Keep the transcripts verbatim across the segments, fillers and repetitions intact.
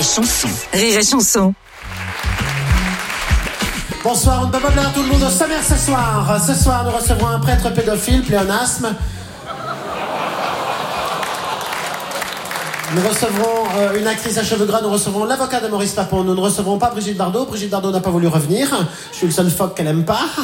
et chanson. Rire et chanson. Bonsoir, on ne peut pas plaire à tout le monde au sommaire ce soir. Ce soir, nous recevrons un prêtre pédophile, pléonasme. Nous recevrons euh, une actrice à cheveux gras, nous recevrons l'avocat de Maurice Papon. Nous ne recevrons pas Brigitte Bardot. Brigitte Bardot n'a pas voulu revenir. Je suis le seul phoque qu'elle aime pas.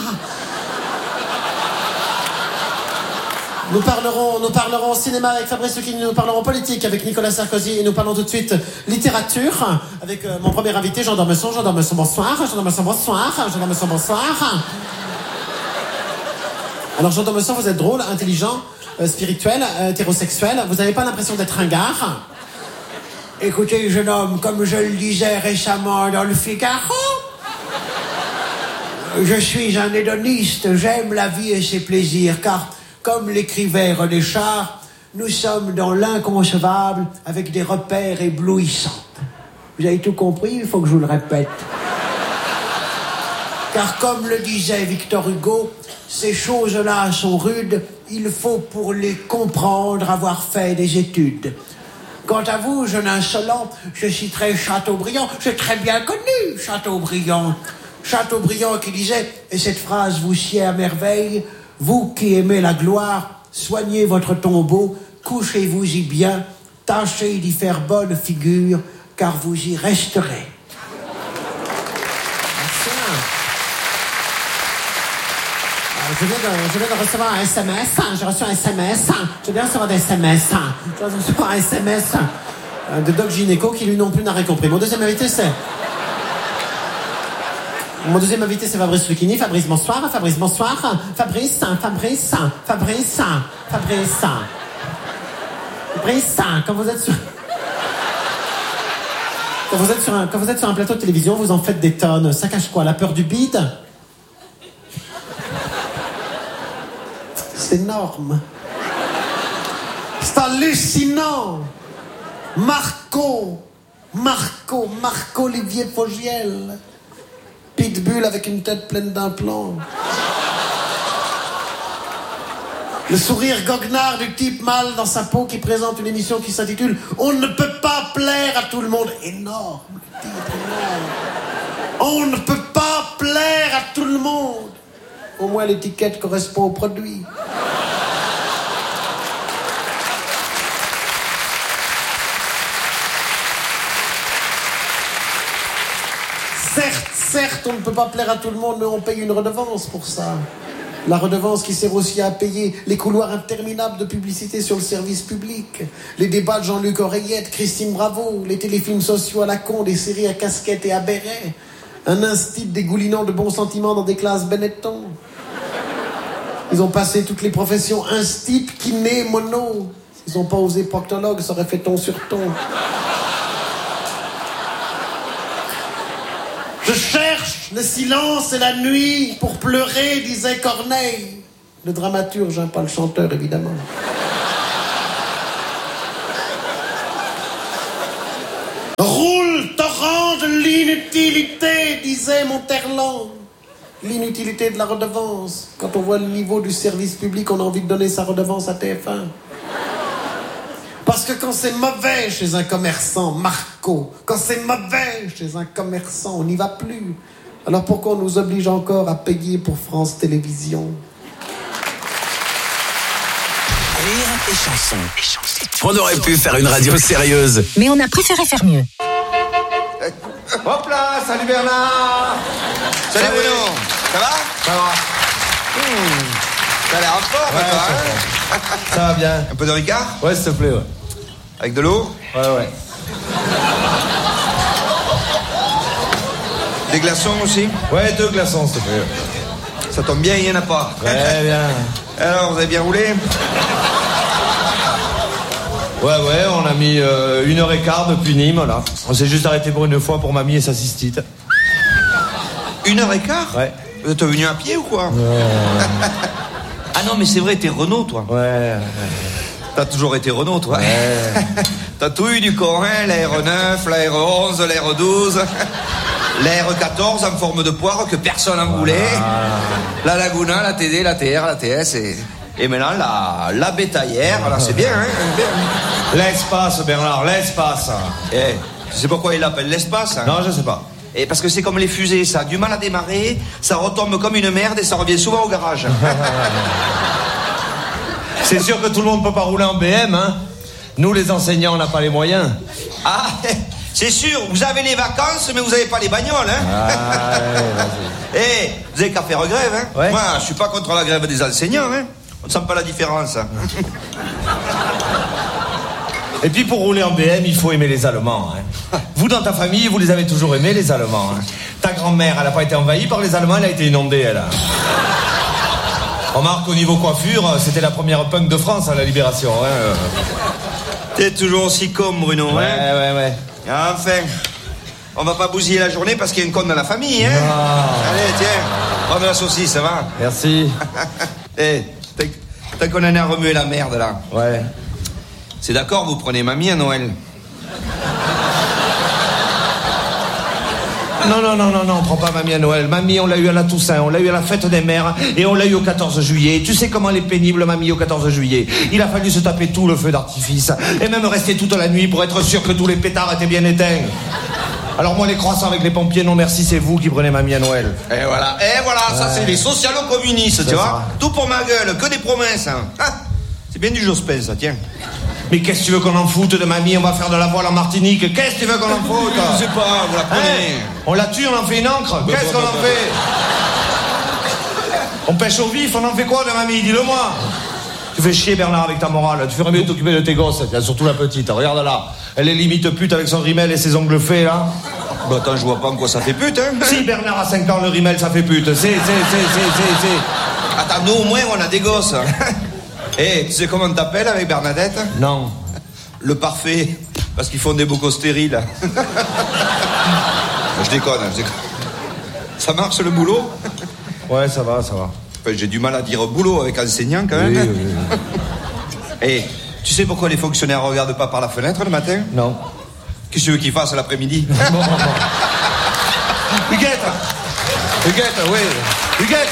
Nous parlerons, nous parlerons cinéma avec Fabrice Lucchini, nous parlerons politique avec Nicolas Sarkozy et nous parlons tout de suite littérature avec euh, mon premier invité, Jean d'Ormesson. Jean d'Ormesson, bonsoir. Jean d'Ormesson, bonsoir. Jean d'Ormesson, bonsoir. Alors Jean d'Ormesson, vous êtes drôle, intelligent, euh, spirituel, euh, hétérosexuel. Vous n'avez pas l'impression d'être ringard? Écoutez, jeune homme, comme je le disais récemment dans le Figaro, je suis un hédoniste, j'aime la vie et ses plaisirs, car comme l'écrivait René Char, nous sommes dans l'inconcevable avec des repères éblouissants. Vous avez tout compris, il faut que je vous le répète. Car comme le disait Victor Hugo, ces choses-là sont rudes, il faut pour les comprendre avoir fait des études. Quant à vous, jeune insolent, je citerai Chateaubriand, j'ai très bien connu Chateaubriand. Chateaubriand qui disait, et cette phrase vous sied à merveille, vous qui aimez la gloire, soignez votre tombeau, couchez-vous-y bien, tâchez d'y faire bonne figure, car vous y resterez. Merci. Euh, Je viens, de, je viens de recevoir un S M S. J'ai reçu un S M S. Je viens de recevoir des S M S. Je viens de recevoir un S M S euh, de Doc Gynéco qui lui non plus n'a rien compris. Mon deuxième invité, c'est... Mon deuxième invité, c'est Fabrice Lucchini. Fabrice, bonsoir. Fabrice, bonsoir. Fabrice, Fabrice, Fabrice, Fabrice. Fabrice, quand vous êtes sur... Quand vous êtes sur un, quand vous êtes sur un plateau de télévision, vous en faites des tonnes. Ça cache quoi? La peur du bide? C'est énorme. C'est hallucinant. Marco, Marco, Marco Olivier Fogiel. Pitbull avec une tête pleine d'implants. Le sourire goguenard du type mâle dans sa peau qui présente une émission qui s'intitule « On ne peut pas plaire à tout le monde ». Énorme, le type, énorme. On ne peut pas plaire à tout le monde. Au moins l'étiquette correspond au produit. Certes, certes, on ne peut pas plaire à tout le monde, mais on paye une redevance pour ça. La redevance qui sert aussi à payer les couloirs interminables de publicité sur le service public, les débats de Jean-Luc Oreillette, Christine Bravo, les téléfilms sociaux à la con, des séries à casquette et à béret, un instit dégoulinant de bons sentiments dans des classes Benetton. Ils ont passé toutes les professions instit, kiné, mono. Ils n'ont pas osé proctologue, ça aurait fait ton sur ton. Je cherche le silence et la nuit pour pleurer, disait Corneille. Le dramaturge, hein, pas le chanteur, évidemment. Roule, torrent de l'inutilité, disait Monterland. L'inutilité de la redevance. Quand on voit le niveau du service public, on a envie de donner sa redevance à T F un. Parce que quand c'est mauvais chez un commerçant, Marco, quand c'est mauvais chez un commerçant, on n'y va plus. Alors pourquoi on nous oblige encore à payer pour France Télévisions? Rire et chanson. Et chanson. On aurait pu faire une radio sérieuse. Mais on a préféré faire mieux. Hop là, salut Bernard. Salut, salut Bruno. Ça va? Ça va. Mmh. T'as l'air en forme, ouais, toi, hein? Ça va bien. Un peu de Ricard? Ouais, s'il te plaît, ouais. Avec de l'eau? Ouais, ouais. Des glaçons aussi? Ouais, deux glaçons, s'il te plaît. Ça tombe bien, il n'y en a pas. Ouais, bien. Alors, vous avez bien roulé? Ouais, ouais, on a mis euh, une heure et quart depuis Nîmes, là. On s'est juste arrêté pour une fois pour mamie et sa cystite. Une heure et quart? Ouais. Vous êtes venu à pied ou quoi? Ouais. Ah non, mais c'est vrai, t'es Renault, toi. Ouais, ouais. T'as toujours été Renault, toi. Ouais. T'as tout eu du Corin, la R neuf, la R onze, la R douze, la R quatorze en forme de poire que personne n'en voulait. Ah. La Laguna, la T D, la T R, la T S et, et maintenant la, la bétaillère. Alors c'est bien, hein, bien. L'espace, Bernard, l'espace. Eh, Tu sais pourquoi ils l'appellent l'espace, hein? Non, je sais pas. Et parce que c'est comme les fusées, ça a du mal à démarrer, ça retombe comme une merde et ça revient souvent au garage. C'est sûr que tout le monde peut pas rouler en B M, hein. Nous, les enseignants, on n'a pas les moyens. Ah, c'est sûr, vous avez les vacances, mais vous avez pas les bagnoles, hein. Ah, ouais, Eh, vous avez qu'à faire grève, hein. Ouais. Moi, je suis pas contre la grève des enseignants, hein. On ne sent pas la différence. Et puis pour rouler en B M, il faut aimer les Allemands. Hein. Vous, dans ta famille, vous les avez toujours aimés, les Allemands. Hein. Ta grand-mère, elle n'a pas été envahie par les Allemands, elle a été inondée, elle. Remarque, au niveau coiffure, c'était la première punk de France à la Libération. Hein. T'es toujours aussi con, Bruno, Ouais, hein. ouais, ouais. Enfin, on va pas bousiller la journée parce qu'il y a une conne dans la famille, hein. Ah. Allez, tiens, prends de la saucisse, ça va. Merci. Eh, t'as- t'as qu'on en a remué la merde, là. Ouais. C'est d'accord, vous prenez mamie à Noël. Non, non, non, non, non, on prend pas mamie à Noël. Mamie, on l'a eu à la Toussaint, on l'a eu à la fête des mères, et on l'a eu au quatorze juillet. Tu sais comment elle est pénible, mamie, au quatorze juillet. Il a fallu se taper tout le feu d'artifice, et même rester toute la nuit pour être sûr que tous les pétards étaient bien éteints. Alors moi, les croissants avec les pompiers, non merci, c'est vous qui prenez mamie à Noël. Et voilà, et voilà, ça Ouais. c'est les socialo-communistes, tu C'est vois. ça. Tout pour ma gueule, que des promesses, hein. Ah, c'est bien du Jospin, ça, tiens. Mais qu'est-ce que tu veux qu'on en foute de mamie? On va faire de la voile en Martinique. Qu'est-ce que tu veux qu'on en foute? Je sais pas, vous la prenez. Hein? On la tue, on en fait une encre. Bah, Qu'est-ce bah, qu'on bah, en bah. fait? On pêche au vif, on en fait quoi de mamie? Dis-le-moi. Tu fais chier Bernard avec ta morale. Tu ferais mieux de t'occuper de tes gosses. Tiens, surtout la petite. Regarde là. Elle est limite pute avec son rimel et ses ongles faits là. Bah attends, je vois pas en quoi ça fait pute, hein. Si Bernard a cinq ans, le rimel ça fait pute. C'est, c'est, c'est, c'est, c'est, c'est. Attends, nous au moins on a des gosses. Eh, tu sais comment on t'appelle avec Bernadette? Non. Le parfait. Parce qu'ils font des bocaux stériles. Je déconne, je déconne. Ça marche le boulot? Ouais, ça va, ça va. Enfin, j'ai du mal à dire boulot avec enseignant quand même. Oui, oui, oui. Eh, tu sais pourquoi les fonctionnaires regardent pas par la fenêtre le matin? Non. Qu'est-ce que tu veux qu'ils fassent l'après-midi? Bon, bon, bon. Huguette. Huguette, oui. Huguette.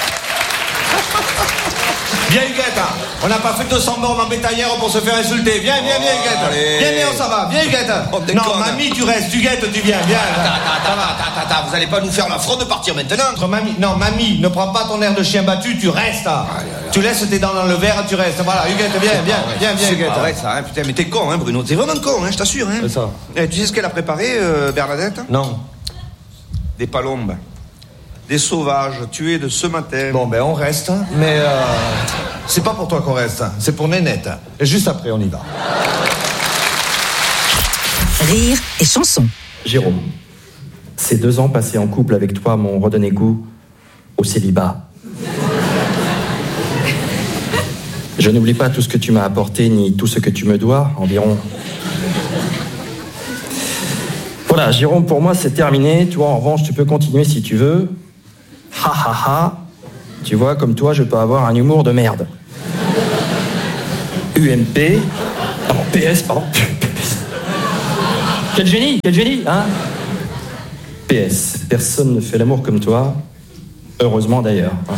Viens Huguette. On n'a pas fait deux cents bornes en bétaillère pour se faire insulter. Viens, viens, viens Huguette. allez. Viens, viens, ça va. Viens Huguette. On déconne. Non, mamie, tu restes. Huguette, tu viens. Viens. Attends, attends, attends, vous allez pas nous faire l'affront de partir maintenant? Entre mamie, non, mamie, ne prends pas ton air de chien battu, tu restes. Tu laisses tes dents dans le verre, tu restes. Voilà, Huguette, viens, viens, viens, viens, C'est Huguette. pas vrai, ça, hein, putain, mais t'es con, hein, Bruno. T'es vraiment con, hein, je t'assure, hein. C'est ça. Eh, tu sais ce qu'elle a préparé, euh, Bernadette? Non. Des palombes. Des sauvages tués de ce matin. Bon, ben on reste, mais euh, c'est pas pour toi qu'on reste, c'est pour Nénette. Et juste après, on y va. Rire et chanson. Jérôme, ces deux ans passés en couple avec toi m'ont redonné goût au célibat. Je n'oublie pas tout ce que tu m'as apporté, ni tout ce que tu me dois, environ. Voilà, Jérôme, pour moi, c'est terminé. Toi, en revanche, tu peux continuer si tu veux. Ha ha ha. Tu vois, comme toi, je peux avoir un humour de merde. U M P. Non, P S, pardon. Quel génie, quel génie, hein? P S. Personne ne fait l'amour comme toi. Heureusement d'ailleurs. Hein.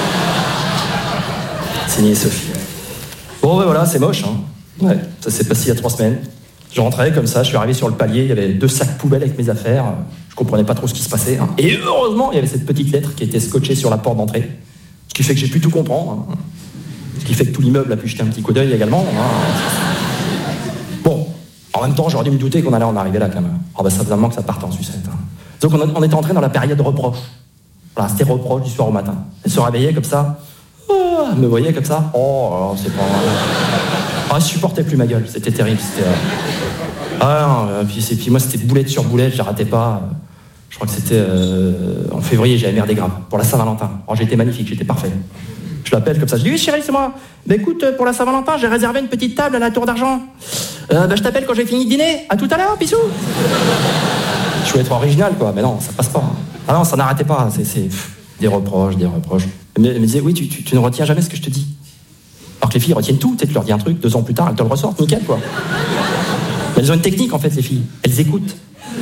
Signé Sophie. Bon, ben voilà, c'est moche, hein. Ouais, ça s'est passé il y a trois semaines. Je rentrais comme ça, je suis arrivé sur le palier, il y avait deux sacs poubelles avec mes affaires. Je comprenais pas trop ce qui se passait. Hein. Et heureusement, il y avait cette petite lettre qui était scotchée sur la porte d'entrée. Ce qui fait que j'ai pu tout comprendre. Hein. Ce qui fait que tout l'immeuble a pu jeter un petit coup d'œil également. Hein. Bon, en même temps, j'aurais dû me douter qu'on allait en arriver là quand même. Oh, bah, ça faisait un moment que ça partait en sucette. Hein. Donc on, a, on était entré dans la période de reproche. Voilà, c'était reproche du soir au matin. Elle se réveillait comme ça. Oh, elle me voyait comme ça. Oh, alors, c'est pas... Ah, je supportais plus ma gueule, c'était terrible. C'était, euh... Ah non, puis, et puis moi c'était boulette sur boulette, j'arrêtais pas. Je crois que c'était euh... en février, j'avais merdé grave pour la Saint-Valentin. Alors j'étais magnifique, j'étais parfait. Je l'appelle comme ça, je dis oui chérie, c'est moi. Bah écoute, pour la Saint-Valentin, j'ai réservé une petite table à la Tour d'Argent. Euh, bah je t'appelle quand j'ai fini de dîner. À tout à l'heure, Pissou. Je voulais être original quoi, mais non, ça passe pas. Ah non, ça n'arrêtait pas. C'est, c'est... des reproches, des reproches. Elle me disait oui, tu, tu, tu ne retiens jamais ce que je te dis. Alors que les filles retiennent tout, tu sais, tu leur dis un truc, deux ans plus tard, elles te le ressortent, nickel, quoi. Mais elles ont une technique, en fait, les filles. Elles écoutent.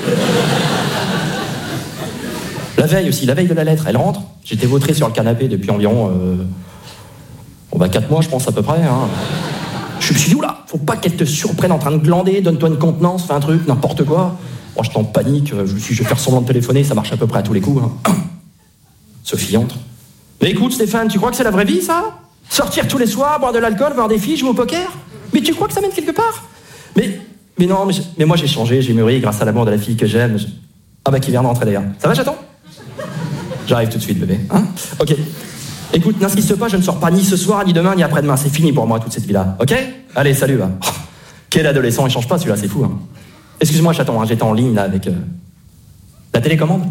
La veille aussi, la veille de la lettre, elle rentre. J'étais vautré sur le canapé depuis environ... Euh, on va quatre mois, je pense, à peu près. Hein. Je me suis dit, oula, faut pas qu'elle te surprenne en train de glander, donne-toi une contenance, fais un truc, n'importe quoi. Moi, j'étais en panique, je me suis dit, je vais faire semblant de téléphoner, ça marche à peu près à tous les coups. Hein. Sophie entre. Mais écoute, Stéphane, tu crois que c'est la vraie vie, ça? Sortir tous les soirs, boire de l'alcool, voir des filles, jouer au poker? Mais tu crois que ça mène quelque part? Mais, mais non, mais, mais moi j'ai changé, j'ai mûri grâce à l'amour de la fille que j'aime. Je... Ah bah qui vient d'entrer d'ailleurs. Ça va, chaton? J'arrive tout de suite, bébé. Hein? Ok. Écoute, n'insiste pas, je ne sors pas ni ce soir, ni demain, ni après-demain. C'est fini pour moi, toute cette vie-là. Ok? Allez, salut, va. Oh, quel adolescent, il change pas celui-là, c'est fou. Hein. Excuse-moi, chaton, hein, j'étais en ligne là avec... Euh... La télécommande?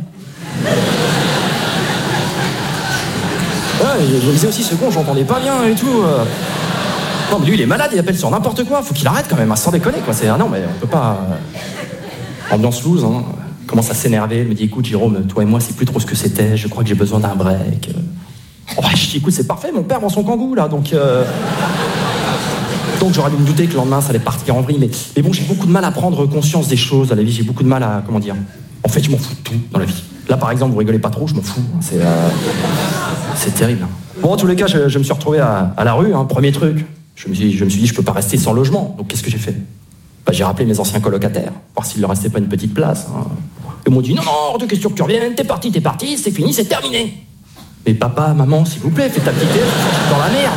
Ouais, je disais aussi ce con, j'entendais pas bien et tout. Euh... Non, mais lui, il est malade, il appelle sur n'importe quoi. Faut qu'il arrête quand même, hein, sans déconner, quoi. C'est... Ah non, mais on peut pas... Euh... Ambiance loose, hein. Commence à s'énerver, elle me dit, écoute, Jérôme, toi et moi, c'est plus trop ce que c'était. Je crois que j'ai besoin d'un break. Oh, je dis, écoute, c'est parfait, mon père vend son kangou, là, donc... Euh... Donc j'aurais dû me douter que le lendemain, ça allait partir en vrille. Mais, mais bon, j'ai beaucoup de mal à prendre conscience des choses dans la vie. J'ai beaucoup de mal à... Comment dire? En fait, je m'en fous de tout dans la vie. Là, par exemple, vous rigolez pas trop, je m'en fous. C'est... Euh... C'est terrible. Bon, en tous les cas, je, je me suis retrouvé à, à la rue, hein, premier truc. Je me, suis, je me suis dit, je peux pas rester sans logement. Donc, qu'est-ce que j'ai fait? Bah, j'ai rappelé mes anciens colocataires, voir s'il leur restait pas une petite place. Hein. Ils m'ont dit, non, non, hors de question que tu reviennes, t'es parti, t'es parti, c'est fini, c'est terminé. Mais papa, maman, s'il vous plaît, fais ta petite tête, je suis dans la merde.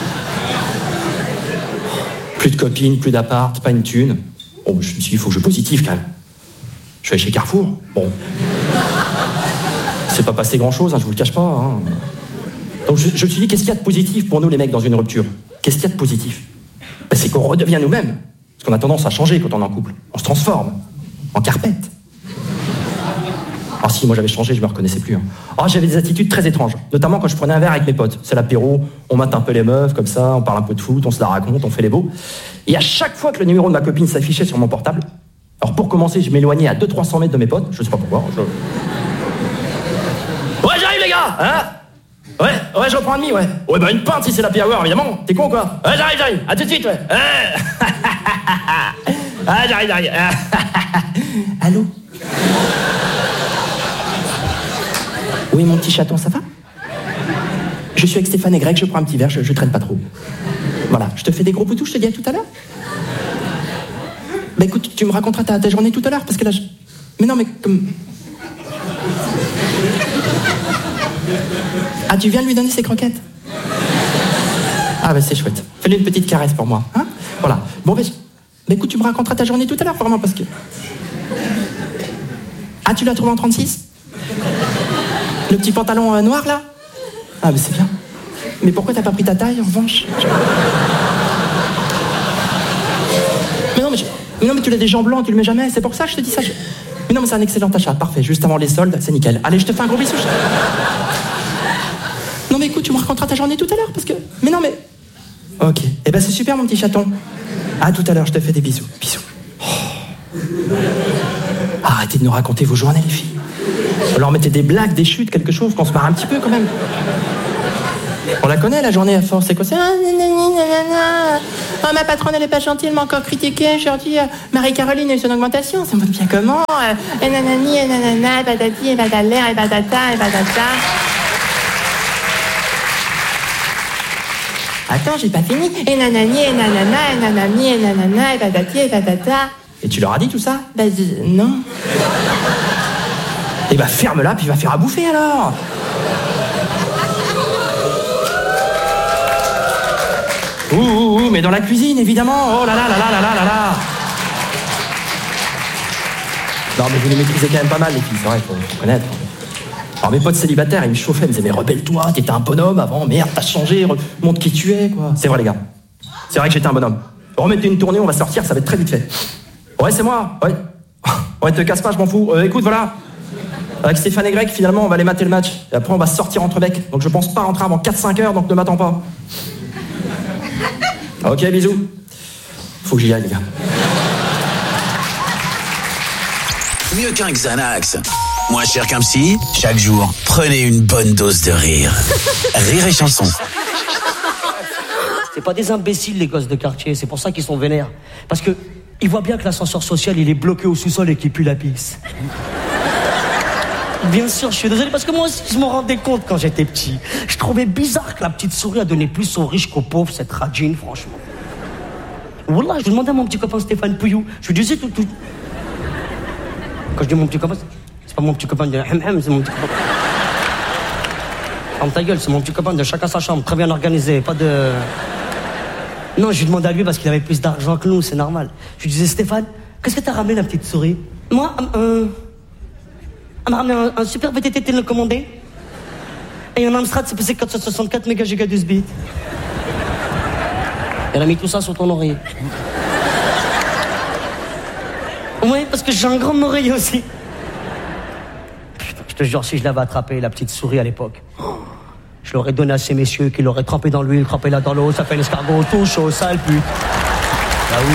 Plus de copines, plus d'appart, pas une thune. Bon, je me suis dit, il faut que je positive quand même. Je suis allé chez Carrefour. Bon. C'est pas passé grand-chose, hein, je vous le cache pas. Hein. Donc je, je me suis dit, qu'est-ce qu'il y a de positif pour nous les mecs dans une rupture? Qu'est-ce qu'il y a de positif? Ben, c'est qu'on redevient nous-mêmes. Parce qu'on a tendance à changer quand on est en couple. On se transforme. En carpette. Ah si, moi j'avais changé, je me reconnaissais plus. Hein. Ah, j'avais des attitudes très étranges. Notamment quand je prenais un verre avec mes potes. C'est l'apéro, on mate un peu les meufs, comme ça, on parle un peu de foot, on se la raconte, on fait les beaux. Et à chaque fois que le numéro de ma copine s'affichait sur mon portable, alors pour commencer, je m'éloignais à deux cents à trois cents mètres de mes potes, je sais pas pourquoi. Je... Ouais, j'arrive les gars, hein? Ouais, ouais, j'en prends un demi, ouais. Ouais, bah une pinte si c'est la happy hour, évidemment. T'es con, quoi? Ouais, j'arrive, j'arrive. À tout de suite, ouais. Ouais. Ah, j'arrive, j'arrive. Allô? Oui, mon petit chaton, ça va? Je suis avec Stéphane et Greg, je prends un petit verre, je, je traîne pas trop. Voilà, je te fais des gros poutous, je te dis à tout à l'heure. Bah écoute, tu me raconteras ta, ta journée tout à l'heure, parce que là, je... Mais non, mais comme... Ah, tu viens de lui donner ses croquettes? Ah bah c'est chouette. Fais-lui une petite caresse pour moi, hein? Voilà. Bon, bah, je... bah écoute, tu me raconteras ta journée tout à l'heure, vraiment, parce que... Ah, tu l'as trouvé en trente-six? Le petit pantalon euh, noir, là? Ah, mais c'est bien. Mais pourquoi t'as pas pris ta taille, en revanche? Mais non, mais, je... mais non, mais tu l'as des jambes blancs, tu le mets jamais, c'est pour ça que je te dis ça. Je... Mais non, mais c'est un excellent achat, parfait. Juste avant les soldes, c'est nickel. Allez, je te fais un gros bisou. Je... Non, mais écoute, tu me raconteras ta journée tout à l'heure, parce que... Mais non, mais... Ok. Eh ben, c'est super, mon petit chaton. À tout à l'heure, je te fais des bisous. Bisous. Oh. Arrêtez de nous raconter vos journées, les filles. Alors mettez des blagues, des chutes, quelque chose, qu'on se marre un petit peu quand même. On la connaît la journée à force, c'est quoi? C'est ah, oh, ma patronne elle est pas gentille, elle m'a encore critiqué, je leur dis euh, Marie-Caroline a eu son augmentation, ça me montre bien comment euh, et nanani, et nanana, et patati, et patalaire, et patata, et patata. Attends, j'ai pas fini. Et nanani, et nanana, et nanani, et nanana, et patati, et patata. Et tu leur as dit tout ça? Bah euh, non. Et bah ferme-la, puis va faire à bouffer alors. Ouh, ouh, ouh, mais dans la cuisine, évidemment. Oh là là là là là là là là. Non, mais vous les maîtrisez quand même pas mal, les filles, c'est vrai, faut, faut connaître. Alors mes potes célibataires, ils me chauffaient, ils me disaient, mais rebelle-toi, t'étais un bonhomme avant, merde, t'as changé, montre qui tu es, quoi. C'est vrai, les gars. C'est vrai que j'étais un bonhomme. Remettez une tournée, on va sortir, ça va être très vite fait. Ouais, c'est moi, ouais. Ouais, te casse pas, je m'en fous. Euh, écoute, voilà. Avec Stéphane et Greg, finalement, on va aller mater le match. Et après, on va sortir entre mecs. Donc je pense pas rentrer avant quatre cinq heures, donc ne m'attends pas. Ok, bisous. Faut que j'y aille, les gars. Mieux qu'un Xanax. Moins cher qu'un psy, chaque jour, prenez une bonne dose de rire. Rire et chanson. C'est pas des imbéciles, les gosses de quartier, c'est pour ça qu'ils sont vénères. Parce que ils voient bien que l'ascenseur social, il est bloqué au sous-sol et qu'il pue la pisse. Bien sûr, je suis désolé, parce que moi aussi, je m'en rendais compte quand j'étais petit. Je trouvais bizarre que la petite souris a donné plus aux riches qu'aux pauvres, cette radine, franchement. Wallah, je demandais à mon petit copain Stéphane Pouillou. Je lui disais tout, tout. Quand je dis mon petit copain, c'est pas mon petit copain de Hem Hem, c'est mon petit copain. Ferme ta gueule, c'est mon petit copain de chacun sa chambre, très bien organisé, pas de... Non, je lui demandais à lui parce qu'il avait plus d'argent que nous, c'est normal. Je lui disais, Stéphane, qu'est-ce que t'as ramené la petite souris? Moi, euh... elle m'a ramené un, un super V T T télécommandé. Et un Amstrad C P C quatre cent soixante-quatre méga giga douze bits. Elle a mis tout ça sur ton oreiller. Ouais, parce que j'ai un grand oreiller aussi. Putain, je te jure, si je l'avais attrapé, la petite souris à l'époque, je l'aurais donné à ces messieurs qui l'auraient trempé dans l'huile, trempé là dans l'eau, ça fait l'escargot, tout chaud, sale pute. Bah oui.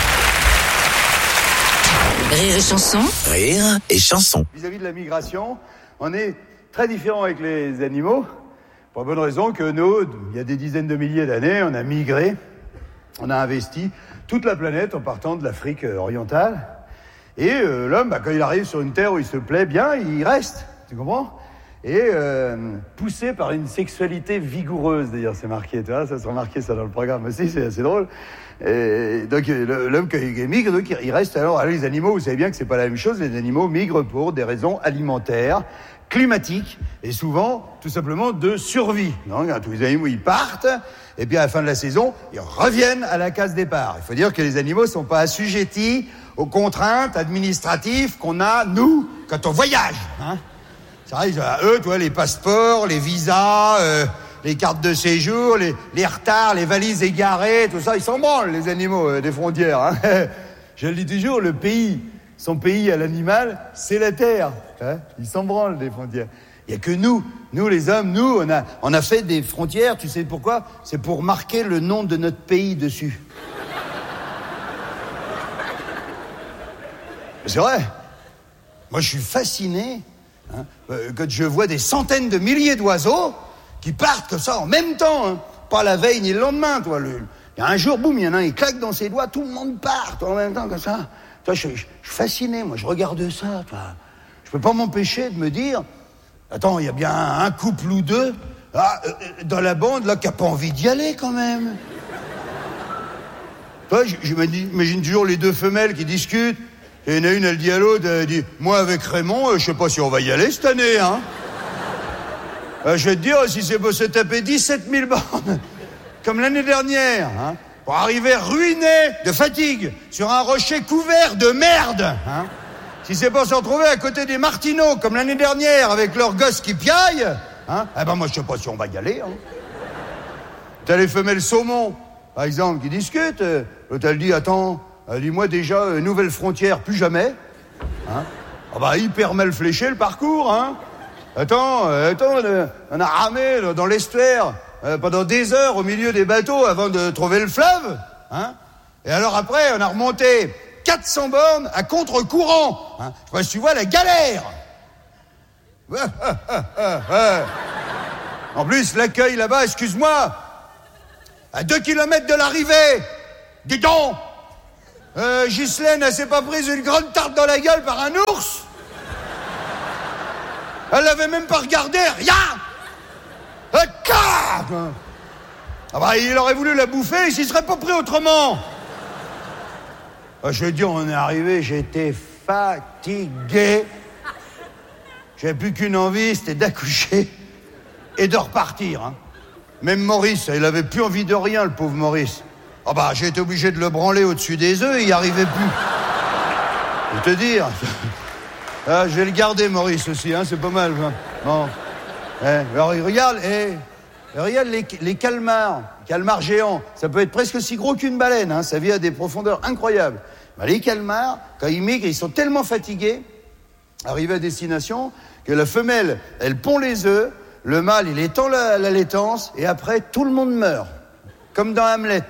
Rire et chanson. Rire et chanson. Vis-à-vis de la migration, on est très différent avec les animaux, pour la bonne raison que nous, il y a des dizaines de milliers d'années, on a migré, on a investi toute la planète en partant de l'Afrique orientale. Et euh, l'homme, bah, quand il arrive sur une terre où il se plaît bien, il reste, tu comprends? Et euh, poussé par une sexualité vigoureuse, d'ailleurs, c'est marqué, tu vois, ça sera marqué ça dans le programme aussi, c'est assez drôle. Et donc le, l'homme qui migre, donc, il reste alors, alors les animaux, vous savez bien que c'est pas la même chose, les animaux migrent pour des raisons alimentaires, climatiques, et souvent, tout simplement, de survie. Donc, tous les animaux, ils partent, et puis à la fin de la saison, ils reviennent à la case départ. Il faut dire que les animaux sont pas assujettis aux contraintes administratives qu'on a, nous, quand on voyage, hein. Ça arrive à eux, tu vois, les passeports, les visas, euh, les cartes de séjour, les, les retards, les valises égarées, tout ça, ils s'en branlent, les animaux euh, des frontières. Hein. Je le dis toujours, le pays, son pays à l'animal, c'est la terre. Hein. Ils s'en branlent des frontières. Il n'y a que nous, nous les hommes, nous, on a, on a fait des frontières, tu sais pourquoi? C'est pour marquer le nom de notre pays dessus. C'est vrai. Moi, je suis fasciné. Hein, quand je vois des centaines de milliers d'oiseaux qui partent comme ça en même temps, hein, pas la veille ni le lendemain, toi. Le, il y a un jour, boum, il y en a un, il claque dans ses doigts, tout le monde part toi, en même temps comme ça. Toi, je, je, je suis fasciné, moi, je regarde ça, toi. Je peux pas m'empêcher de me dire, attends, il y a bien un couple ou deux ah, euh, dans la bande là qui a pas envie d'y aller quand même. Toi, j'imagine toujours les deux femelles qui discutent. Et il y en a une, elle dit à l'autre, elle dit, moi avec Raymond, euh, je sais pas si on va y aller cette année, hein. Euh, je vais te dire, si c'est pour se taper dix-sept mille bornes, comme l'année dernière, hein, pour arriver ruiné de fatigue sur un rocher couvert de merde, hein. Si c'est pour se retrouver à côté des martineaux, comme l'année dernière, avec leurs gosses qui piaillent, hein, eh ben moi je sais pas si on va y aller, hein. T'as les femelles saumon, par exemple, qui discutent, euh, l'autre elle dit, attends, Euh, dis-moi déjà, euh, nouvelle frontière, plus jamais. Hein? Ah bah, hyper mal fléché le parcours, hein. Attends, euh, attends, euh, on a ramé là, dans l'estuaire euh, pendant des heures au milieu des bateaux avant de trouver le fleuve, hein. Et alors après, on a remonté quatre cents bornes à contre-courant, hein. Je sais pas si tu vois la galère. En plus, l'accueil là-bas, excuse-moi, à deux kilomètres de l'arrivée, dis donc. Euh, Ghislaine, elle s'est pas prise une grande tarte dans la gueule par un ours? Elle l'avait même pas regardé, rien! Euh, ah bah, il aurait voulu la bouffer, il s'y serait pas pris autrement! Ah, je veux dire, on est arrivé, j'étais fatigué. J'avais plus qu'une envie, c'était d'accoucher et de repartir, hein. Même Maurice, il avait plus envie de rien, le pauvre Maurice. Ah oh bah, j'ai été obligé de le branler au-dessus des œufs, il n'y arrivait plus. Je vais te dire. Ah, je vais le garder, Maurice, aussi, hein, c'est pas mal. Hein. Bon. Eh, alors, regarde, eh, regarde les, les calmars, calmars géants. Ça peut être presque aussi gros qu'une baleine, hein, ça vit à des profondeurs incroyables. Bah, les calmars, quand ils migrent, ils sont tellement fatigués, arrivés à destination, que la femelle, elle pond les œufs, le mâle, il étend la, la laitance, et après, tout le monde meurt. Comme dans Hamlet.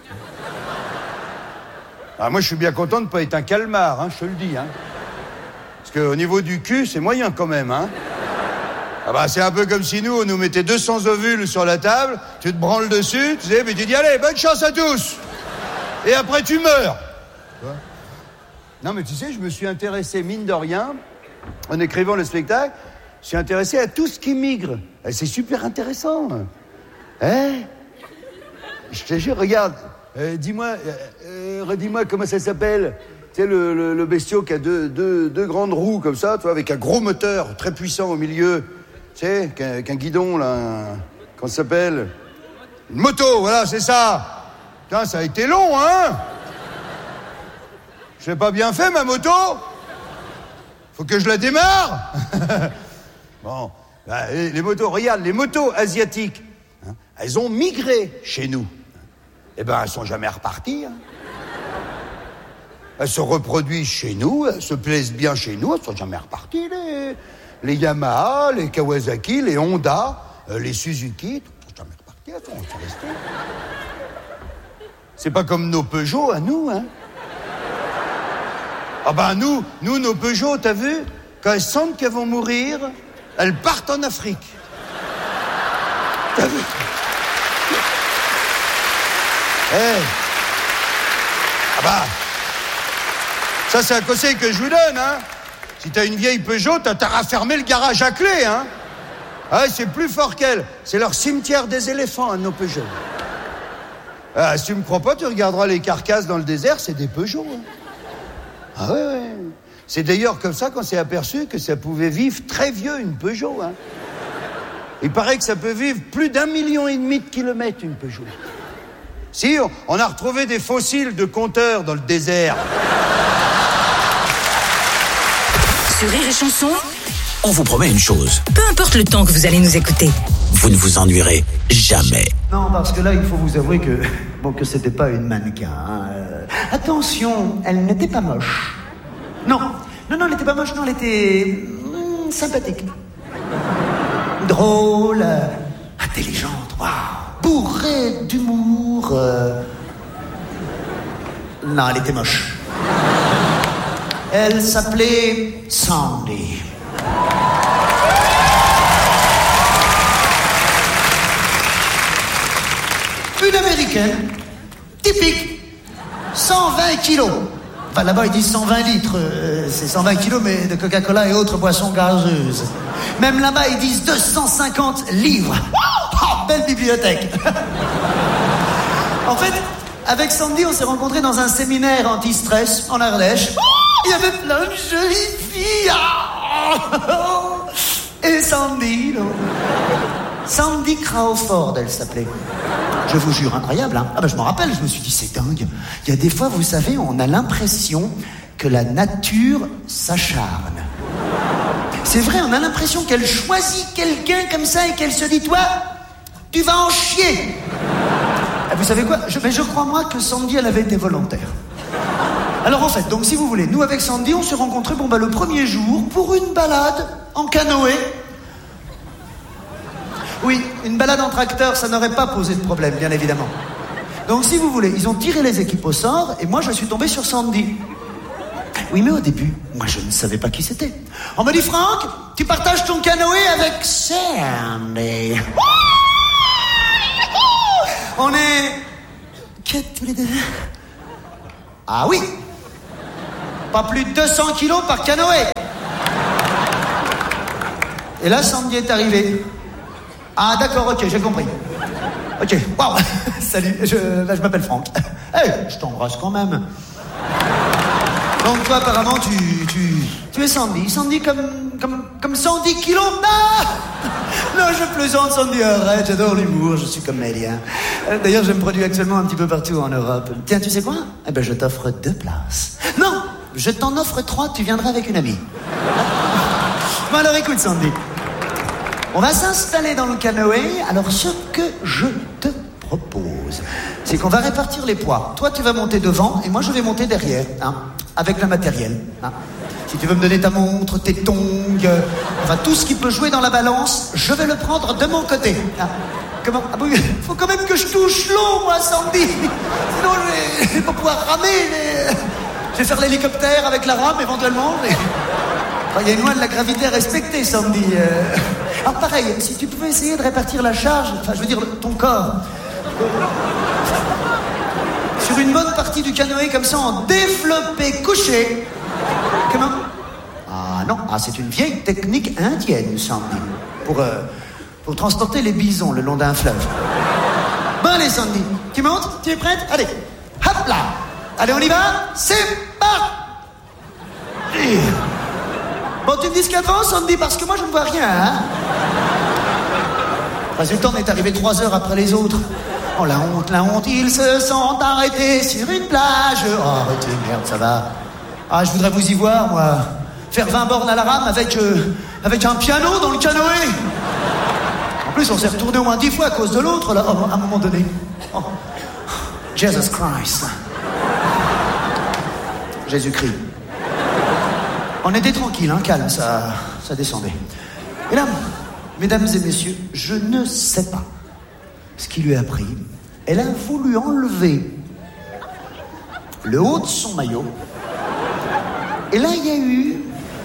Ah, moi, je suis bien content de ne pas être un calmar, hein, je te le dis. Hein. Parce qu'au niveau du cul, c'est moyen quand même. Hein. Ah bah, c'est un peu comme si nous, on nous mettait deux cents ovules sur la table, tu te branles dessus, tu sais, mais tu dis, allez, bonne chance à tous. Et après, tu meurs. Non, mais tu sais, je me suis intéressé, mine de rien, en écrivant le spectacle, je suis intéressé à tout ce qui migre. Et c'est super intéressant. Hein? Je te jure, regarde. Euh, dis-moi, euh, euh, redis-moi comment ça s'appelle. Tu sais, le, le, le bestiau qui a deux, deux, deux grandes roues comme ça, tu vois, avec un gros moteur très puissant au milieu. Tu sais, qu'un, qu'un guidon, là. Un... Comment ça s'appelle? Une moto, voilà, c'est ça. Putain, ça a été long, hein? Je l'ai pas bien fait, ma moto? Faut que je la démarre. Bon, bah, les, les motos, regarde, les motos asiatiques, hein, elles ont migré chez nous. Eh ben, elles sont jamais reparties. Hein. Elles se reproduisent chez nous, elles se plaisent bien chez nous, elles sont jamais reparties. Les, les Yamaha, les Kawasaki, les Honda, euh, les Suzuki, elles sont jamais reparties, elles sont, elles sont restées. C'est pas comme nos Peugeot à nous, hein. Ah ben nous, nous, nos Peugeot, t'as vu? Quand elles sentent qu'elles vont mourir, elles partent en Afrique. T'as vu? Eh hey. Ah bah, ça c'est un conseil que je vous donne, hein. Si t'as une vieille Peugeot, t'as intérêt à fermer le garage à clé, hein. Ah, c'est plus fort qu'elle. C'est leur cimetière des éléphants, hein, nos Peugeot. Ah, si tu me crois pas, tu regarderas les carcasses dans le désert, c'est des Peugeot, hein. Ah ouais, ouais. C'est d'ailleurs comme ça qu'on s'est aperçu que ça pouvait vivre très vieux, une Peugeot, hein. Il paraît que ça peut vivre plus d'un million et demi de kilomètres, une Peugeot. Si, on a retrouvé des fossiles de compteurs dans le désert. Sur Rire et Chanson, on vous promet une chose. Peu importe le temps que vous allez nous écouter, vous ne vous ennuierez jamais. Non, parce que là, il faut vous avouer que bon, que c'était pas une mannequin. Hein. Euh, attention, elle n'était pas moche. Non, non, non, elle n'était pas moche. Non, elle était mm, sympathique, drôle, euh, intelligente, waouh, bourrée d'humour. Euh... Non, elle était moche. Elle s'appelait Sandy. Une américaine, typique, cent vingt kilos. Enfin, là-bas, ils disent cent vingt litres. Euh, c'est cent vingt kilos, mais de Coca-Cola et autres boissons gazeuses. Même là-bas, ils disent deux cent cinquante livres. Oh, belle bibliothèque. En fait, avec Sandy, on s'est rencontrés dans un séminaire anti-stress en Ardèche. Il y avait plein de jolies filles. Et Sandy, non. Sandy Crawford, elle s'appelait. Je vous jure, incroyable, hein. Ah ben je m'en rappelle, je me suis dit, c'est dingue. Il y a des fois, vous savez, on a l'impression que la nature s'acharne. C'est vrai, on a l'impression qu'elle choisit quelqu'un comme ça et qu'elle se dit, toi, tu vas en chier. Et vous savez quoi, je, mais je crois, moi, que Sandy, elle avait été volontaire. Alors en fait, donc si vous voulez, nous avec Sandy, on s'est rencontrés, bon bah le premier jour, pour une balade en canoë. Oui, une balade en tracteur, ça n'aurait pas posé de problème, bien évidemment. Donc si vous voulez, ils ont tiré les équipes au sort, et moi je suis tombé sur Sandy. Oui, mais au début, moi je ne savais pas qui c'était. On m'a dit, Franck, tu partages ton canoë avec Sandy. On est... Qu'est-ce tous les deux? Ah oui. Pas plus de deux cents kilos par canoë. Et là, Sandy est arrivée. Ah d'accord, ok, j'ai compris. Ok, waouh. Salut, je, bah, je m'appelle Franck. Hey, je t'embrasse quand même. Donc toi, apparemment, tu, tu, tu es Sandy. Sandy comme, comme, comme cent dix kilos. Ah non, je plaisante, Sandy, arrête, j'adore l'humour, je suis comédien. D'ailleurs, je me produis actuellement un petit peu partout en Europe. Tiens, tu sais quoi? Eh ben, je t'offre deux places. Non, je t'en offre trois, tu viendras avec une amie. Bon alors, écoute, Sandy. On va s'installer dans le canoë. Alors, ce que je te propose, c'est qu'on va répartir les poids. Toi, tu vas monter devant et moi, je vais monter derrière, hein, avec le matériel. Hein. Si tu veux me donner ta montre, tes tongs, euh, enfin tout ce qui peut jouer dans la balance, je vais le prendre de mon côté. Hein. Comment? Ah bon, faut quand même que je touche l'eau, moi, Sandy. Sinon, je vais, je vais pas pouvoir ramer. Mais... Je vais faire l'hélicoptère avec la rame, éventuellement. Mais... Enfin, il y a une loi de la gravité à respecter, Sandy. Euh... Alors pareil, si tu pouvais essayer de répartir la charge, enfin je veux dire ton corps, sur une bonne partie du canoë comme ça en développé couché. Comment? Ah non, ah, c'est une vieille technique indienne, Sandy, pour, euh, pour transporter les bisons le long d'un fleuve. Bon Allez, Sandy, tu montes? Tu es prête? Allez, hop là. Allez, on y va? C'est parti. Bon, tu me dis ce qu'il y a devant, Sandy, parce que moi, je ne vois rien, hein. Résultat, on est arrivé trois heures après les autres. Oh, la honte, la honte, ils se sont arrêtés sur une plage. Oh, arrêtez, merde, ça va. Ah, je voudrais vous y voir, moi. Faire vingt bornes à la rame avec, euh, avec un piano dans le canoë. En plus, on s'est retourné au moins dix fois à cause de l'autre, là, à un moment donné. Oh. Jesus Christ. Jésus-Christ. On était tranquille, hein, calme, ça, ça descendait. Et là, mesdames et messieurs, je ne sais pas ce qui lui a pris. Elle a voulu enlever le haut de son maillot. Et là, il y a eu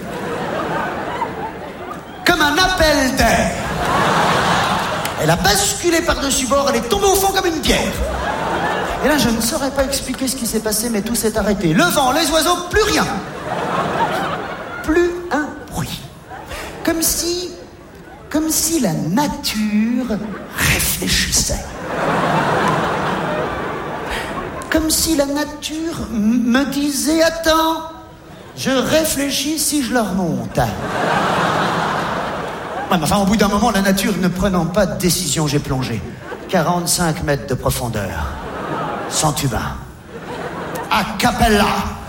comme un appel d'air. Elle a basculé par-dessus bord, elle est tombée au fond comme une pierre. Et là, je ne saurais pas expliquer ce qui s'est passé, mais tout s'est arrêté. Le vent, les oiseaux, plus rien. Plus un bruit. Comme si... Comme si la nature réfléchissait. Comme si la nature m- me disait « Attends, je réfléchis si je le remonte. » Ouais, mais enfin, au bout d'un moment, la nature ne prenant pas de décision, j'ai plongé. quarante-cinq mètres de profondeur. Sans tuba. A cappella.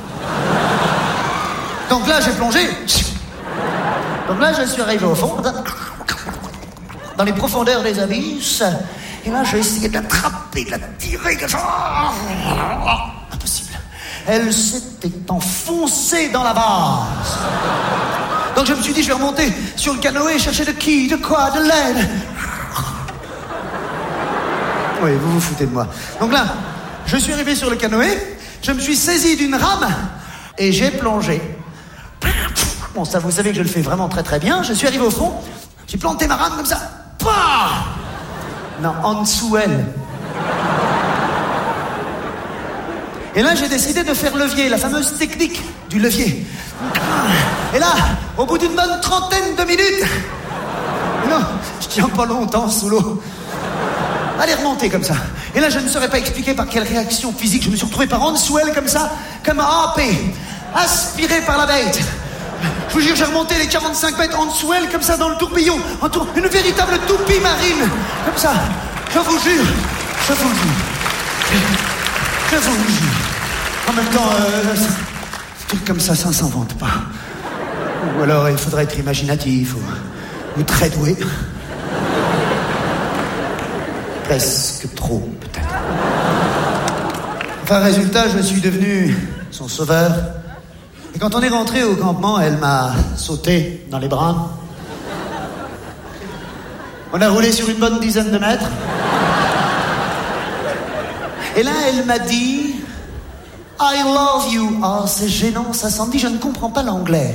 Donc là, j'ai plongé. Donc là, je suis arrivé au fond, dans les profondeurs des abysses. Et là, j'ai essayé de l'attraper, de la tirer. Impossible. Elle s'était enfoncée dans la vase. Donc je me suis dit, je vais remonter sur le canoë, chercher de qui, de quoi, de l'aide. Oui, vous vous foutez de moi. Donc là, je suis arrivé sur le canoë, je me suis saisi d'une rame et j'ai plongé. Bon, ça, vous savez que je le fais vraiment très très bien. Je suis arrivé au fond, j'ai planté ma rame comme ça. Pah! Non, en dessous elle. Et là, j'ai décidé de faire levier, la fameuse technique du levier. Et là, au bout d'une bonne trentaine de minutes, non, je tiens pas longtemps sous l'eau. Allez, remonter comme ça. Et là, je ne saurais pas expliquer par quelle réaction physique je me suis retrouvé par en dessous elle comme ça, comme happé, aspiré par la bête. Je vous jure, j'ai remonté les quarante-cinq mètres en dessous elle, comme ça, dans le tourbillon, en tour... une véritable toupie marine, comme ça. Je vous jure, je vous jure, je vous jure. En même temps, euh, un truc comme ça, ça ne s'invente pas. Ou alors, il faudrait être imaginatif, ou, ou très doué. Presque trop, peut-être. Enfin, résultat, je suis devenu son sauveur. Et quand on est rentré au campement, elle m'a sauté dans les bras. On a roulé sur une bonne dizaine de mètres. Et là, elle m'a dit « I love you ». Oh, c'est gênant, ça s'en dit, je ne comprends pas l'anglais.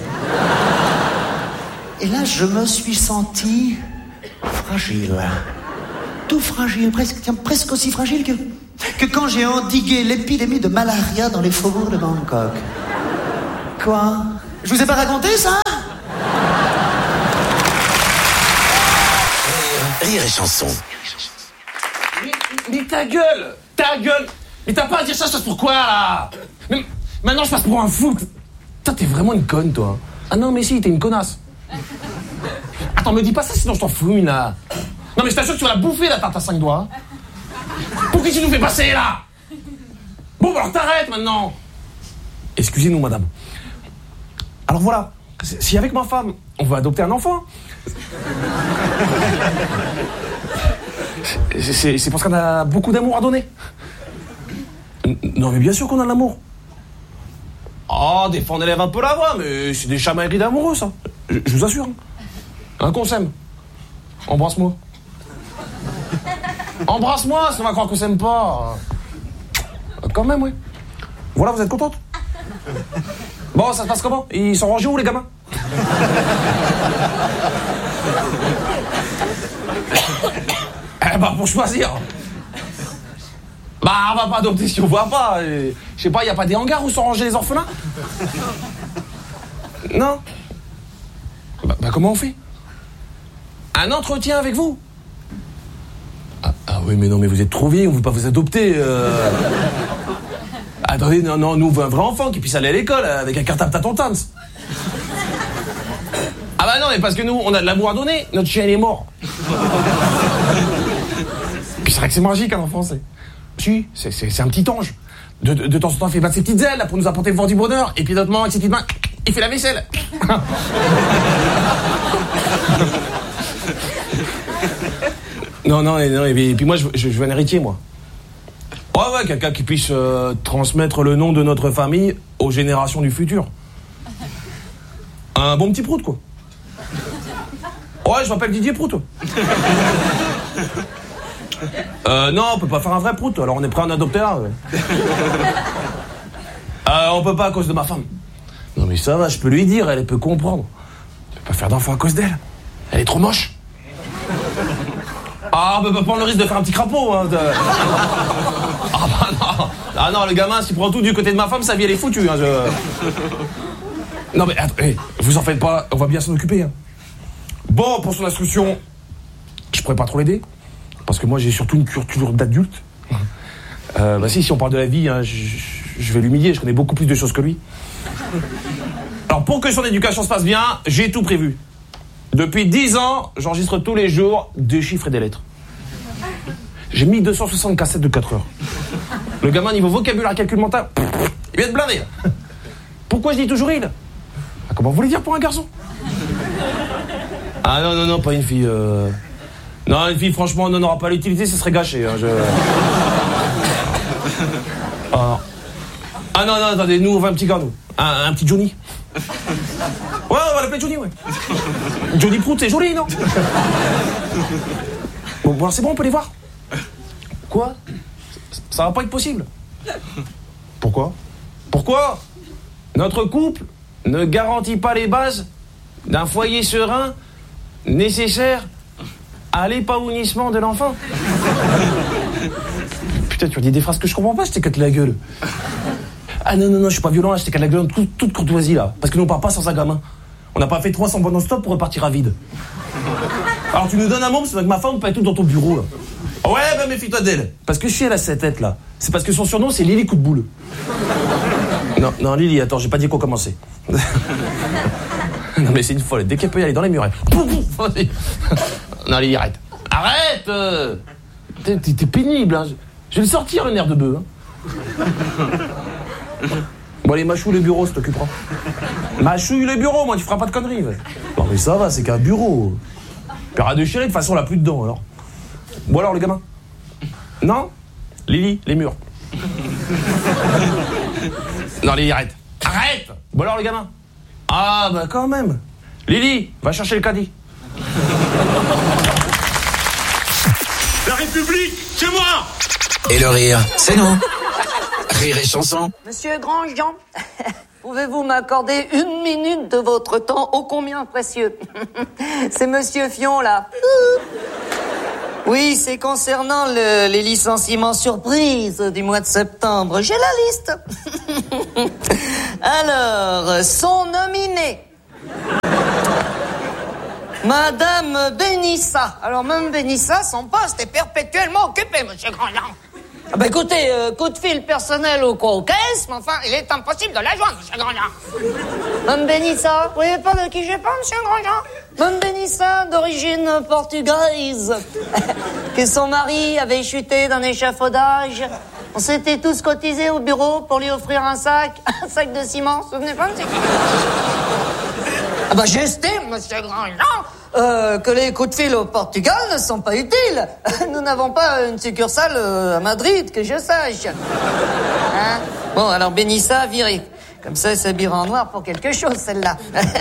Et là, je me suis senti fragile. Tout fragile, presque, tiens, presque aussi fragile que, que quand j'ai endigué l'épidémie de malaria dans les faubourgs de Bangkok. Quoi? Je vous ai pas raconté ça? Rire et chanson. Mais, mais ta gueule! Ta gueule! Mais t'as pas à dire ça, ça passe pour quoi, là? Mais maintenant, je passe pour un fou. Putain, t'es vraiment une conne, toi. Ah non, mais si, t'es une connasse. Attends, me dis pas ça, sinon je t'en fous, Mina. Non, mais je t'assure que tu vas la bouffer, la tarte à cinq doigts. Pour qui tu nous fais passer, là? Bon, bah alors t'arrêtes, maintenant. Excusez-nous, madame. Alors voilà, si avec ma femme, on veut adopter un enfant, c'est, c'est parce qu'on a beaucoup d'amour à donner. Non, mais bien sûr qu'on a de l'amour. Oh, des fois on élève un peu la voix, mais c'est des chamailleries d'amoureux, ça. Je, je vous assure. Hein, qu'on s'aime. Embrasse-moi. Embrasse-moi, ça va croire qu'on s'aime pas. Quand même, oui. Voilà, vous êtes contente? Bon, ça se passe comment? Ils sont rangés où, les gamins? Eh ben, pour choisir. Bah, on va pas adopter si on voit pas. Et, je sais pas, y a pas des hangars où sont rangés les orphelins? Non? Bah, bah, comment on fait? Un entretien avec vous? Ah, ah oui, mais non, mais vous êtes trop vieille, on veut pas vous adopter. Euh... Attendez, non, non, nous, on veut un vrai enfant qui puisse aller à l'école avec un cartable Taton-Tans. Ah bah non, mais parce que nous, on a de l'amour à donner, notre chien, il est mort. Puis c'est vrai que c'est magique, un enfant, c'est... Si, c'est, c'est, c'est un petit ange. De, de, de temps en temps, il fait battre ses petites ailes là, pour nous apporter le vent du bonheur. Et puis d'autres moments, avec ses petites mains, il fait la vaisselle. non, non, non, et puis, et puis moi, je, je, je veux un héritier, moi. Ouais, ouais, quelqu'un qui puisse euh, transmettre le nom de notre famille aux générations du futur. Un bon petit prout, quoi. Ouais, je m'appelle Didier Prout. Euh, non, on peut pas faire un vrai prout, alors on est prêt à en adopter un. Ouais. Euh, on peut pas à cause de ma femme. Non mais ça va, je peux lui dire, elle peut comprendre. Je peux pas faire d'enfant à cause d'elle. Elle est trop moche. Ah, on peut pas prendre le risque de faire un petit crapaud, hein. De... Ah bah non. Ah non, le gamin, s'il prend tout du côté de ma femme, sa vie elle est foutue, hein. Je... Non mais attends, vous en faites pas, on va bien s'en occuper, hein. Bon, pour son instruction, je pourrais pas trop l'aider. Parce que moi, j'ai surtout une culture d'adulte. Euh, bah si, si on parle de la vie, hein, je, je vais l'humilier, je connais beaucoup plus de choses que lui. Alors, pour que son éducation se passe bien, j'ai tout prévu. Depuis dix ans, j'enregistre tous les jours des chiffres et des lettres. J'ai mis deux cent soixante cassettes de quatre heures. Le gamin, niveau vocabulaire, calcul mental, il vient de blindé, là. Pourquoi je dis toujours il? Ah, comment vous voulez dire pour un garçon? Ah non, non, non, pas une fille... Euh... Non, une fille, franchement, on n'en aura pas l'utilité, ça serait gâché. Hein, je... ah. ah non, non, attendez, nous, on veut un petit gars, nous. Un, un petit Johnny. Ouais, on va l'appeler Johnny, ouais. Johnny Prout, c'est joli, non? Bon, bon, c'est bon, on peut les voir. Quoi? Ça va pas être possible. Pourquoi? Pourquoi? Notre couple ne garantit pas les bases d'un foyer serein nécessaire à l'épanouissement de l'enfant. Putain, tu as dit des phrases que je comprends pas, je t'éclate la gueule. Ah non, non, non, je suis pas violent, là, je t'éclate la gueule en toute, toute courtoisie, là. Parce que nous, on part pas sans un gamin. On n'a pas fait trois cents bonnes non-stop pour repartir à vide. Alors tu nous donnes un mot, c'est que ma femme peut être toute dans ton bureau, là. Ouais, bah méfie-toi d'elle. Parce que si elle a cette tête, là, c'est parce que son surnom, c'est Lily Coup de Boule. Non, non, Lily, attends, j'ai pas dit qu'on commençait. Non, mais c'est une folle, dès qu'elle peut y aller dans les murets. Non, allez, arrête. Arrête euh... T'es, t'es pénible, hein. Je vais le sortir, le nerf de bœuf. Hein. Bon, allez, mâchouille le bureau, ça t'occupera. Mâchouille le bureau, moi, tu feras pas de conneries. Ouais. Non, mais ça va, c'est qu'un bureau. Puis rien de chier, de toute façon, on l'a plus dedans, alors. Bon, alors, le gamin? Non? Lily, les murs. Non, Lily, arrête. Arrête! Bon, alors, le gamin? Ah, bah, quand même. Lily, va chercher le caddie. La République, c'est moi! Et le rire, c'est nous. Rire et chanson. Monsieur Grandjean, pouvez-vous m'accorder une minute de votre temps ô combien précieux? C'est Monsieur Fion, là. Oui, c'est concernant le, les licenciements surprises du mois de septembre. J'ai la liste. Alors, sont nominés Madame Benissa. Alors, Mme Benissa, son poste est perpétuellement occupé, Monsieur Grandjean. Ah bah écoutez, euh, coup de fil personnel ou quoi aux caisses, mais enfin, il est impossible de la joindre, Monsieur Grandjean. Mme Benissa, vous voyez pas de qui je parle, Monsieur Grandjean? Mme Benissa, d'origine portugaise, que son mari avait chuté d'un échafaudage. On s'était tous cotisés au bureau pour lui offrir un sac, un sac de ciment, vous vous souvenez pas, Monsieur? Ah bah j'estime, Monsieur Grandjean, euh, que les coups de fil au Portugal ne sont pas utiles. Nous n'avons pas une succursale euh, à Madrid, que je sache. Hein? Bon, alors Benissa, virée. Comme ça, elle s'habillera en noir pour quelque chose, celle-là.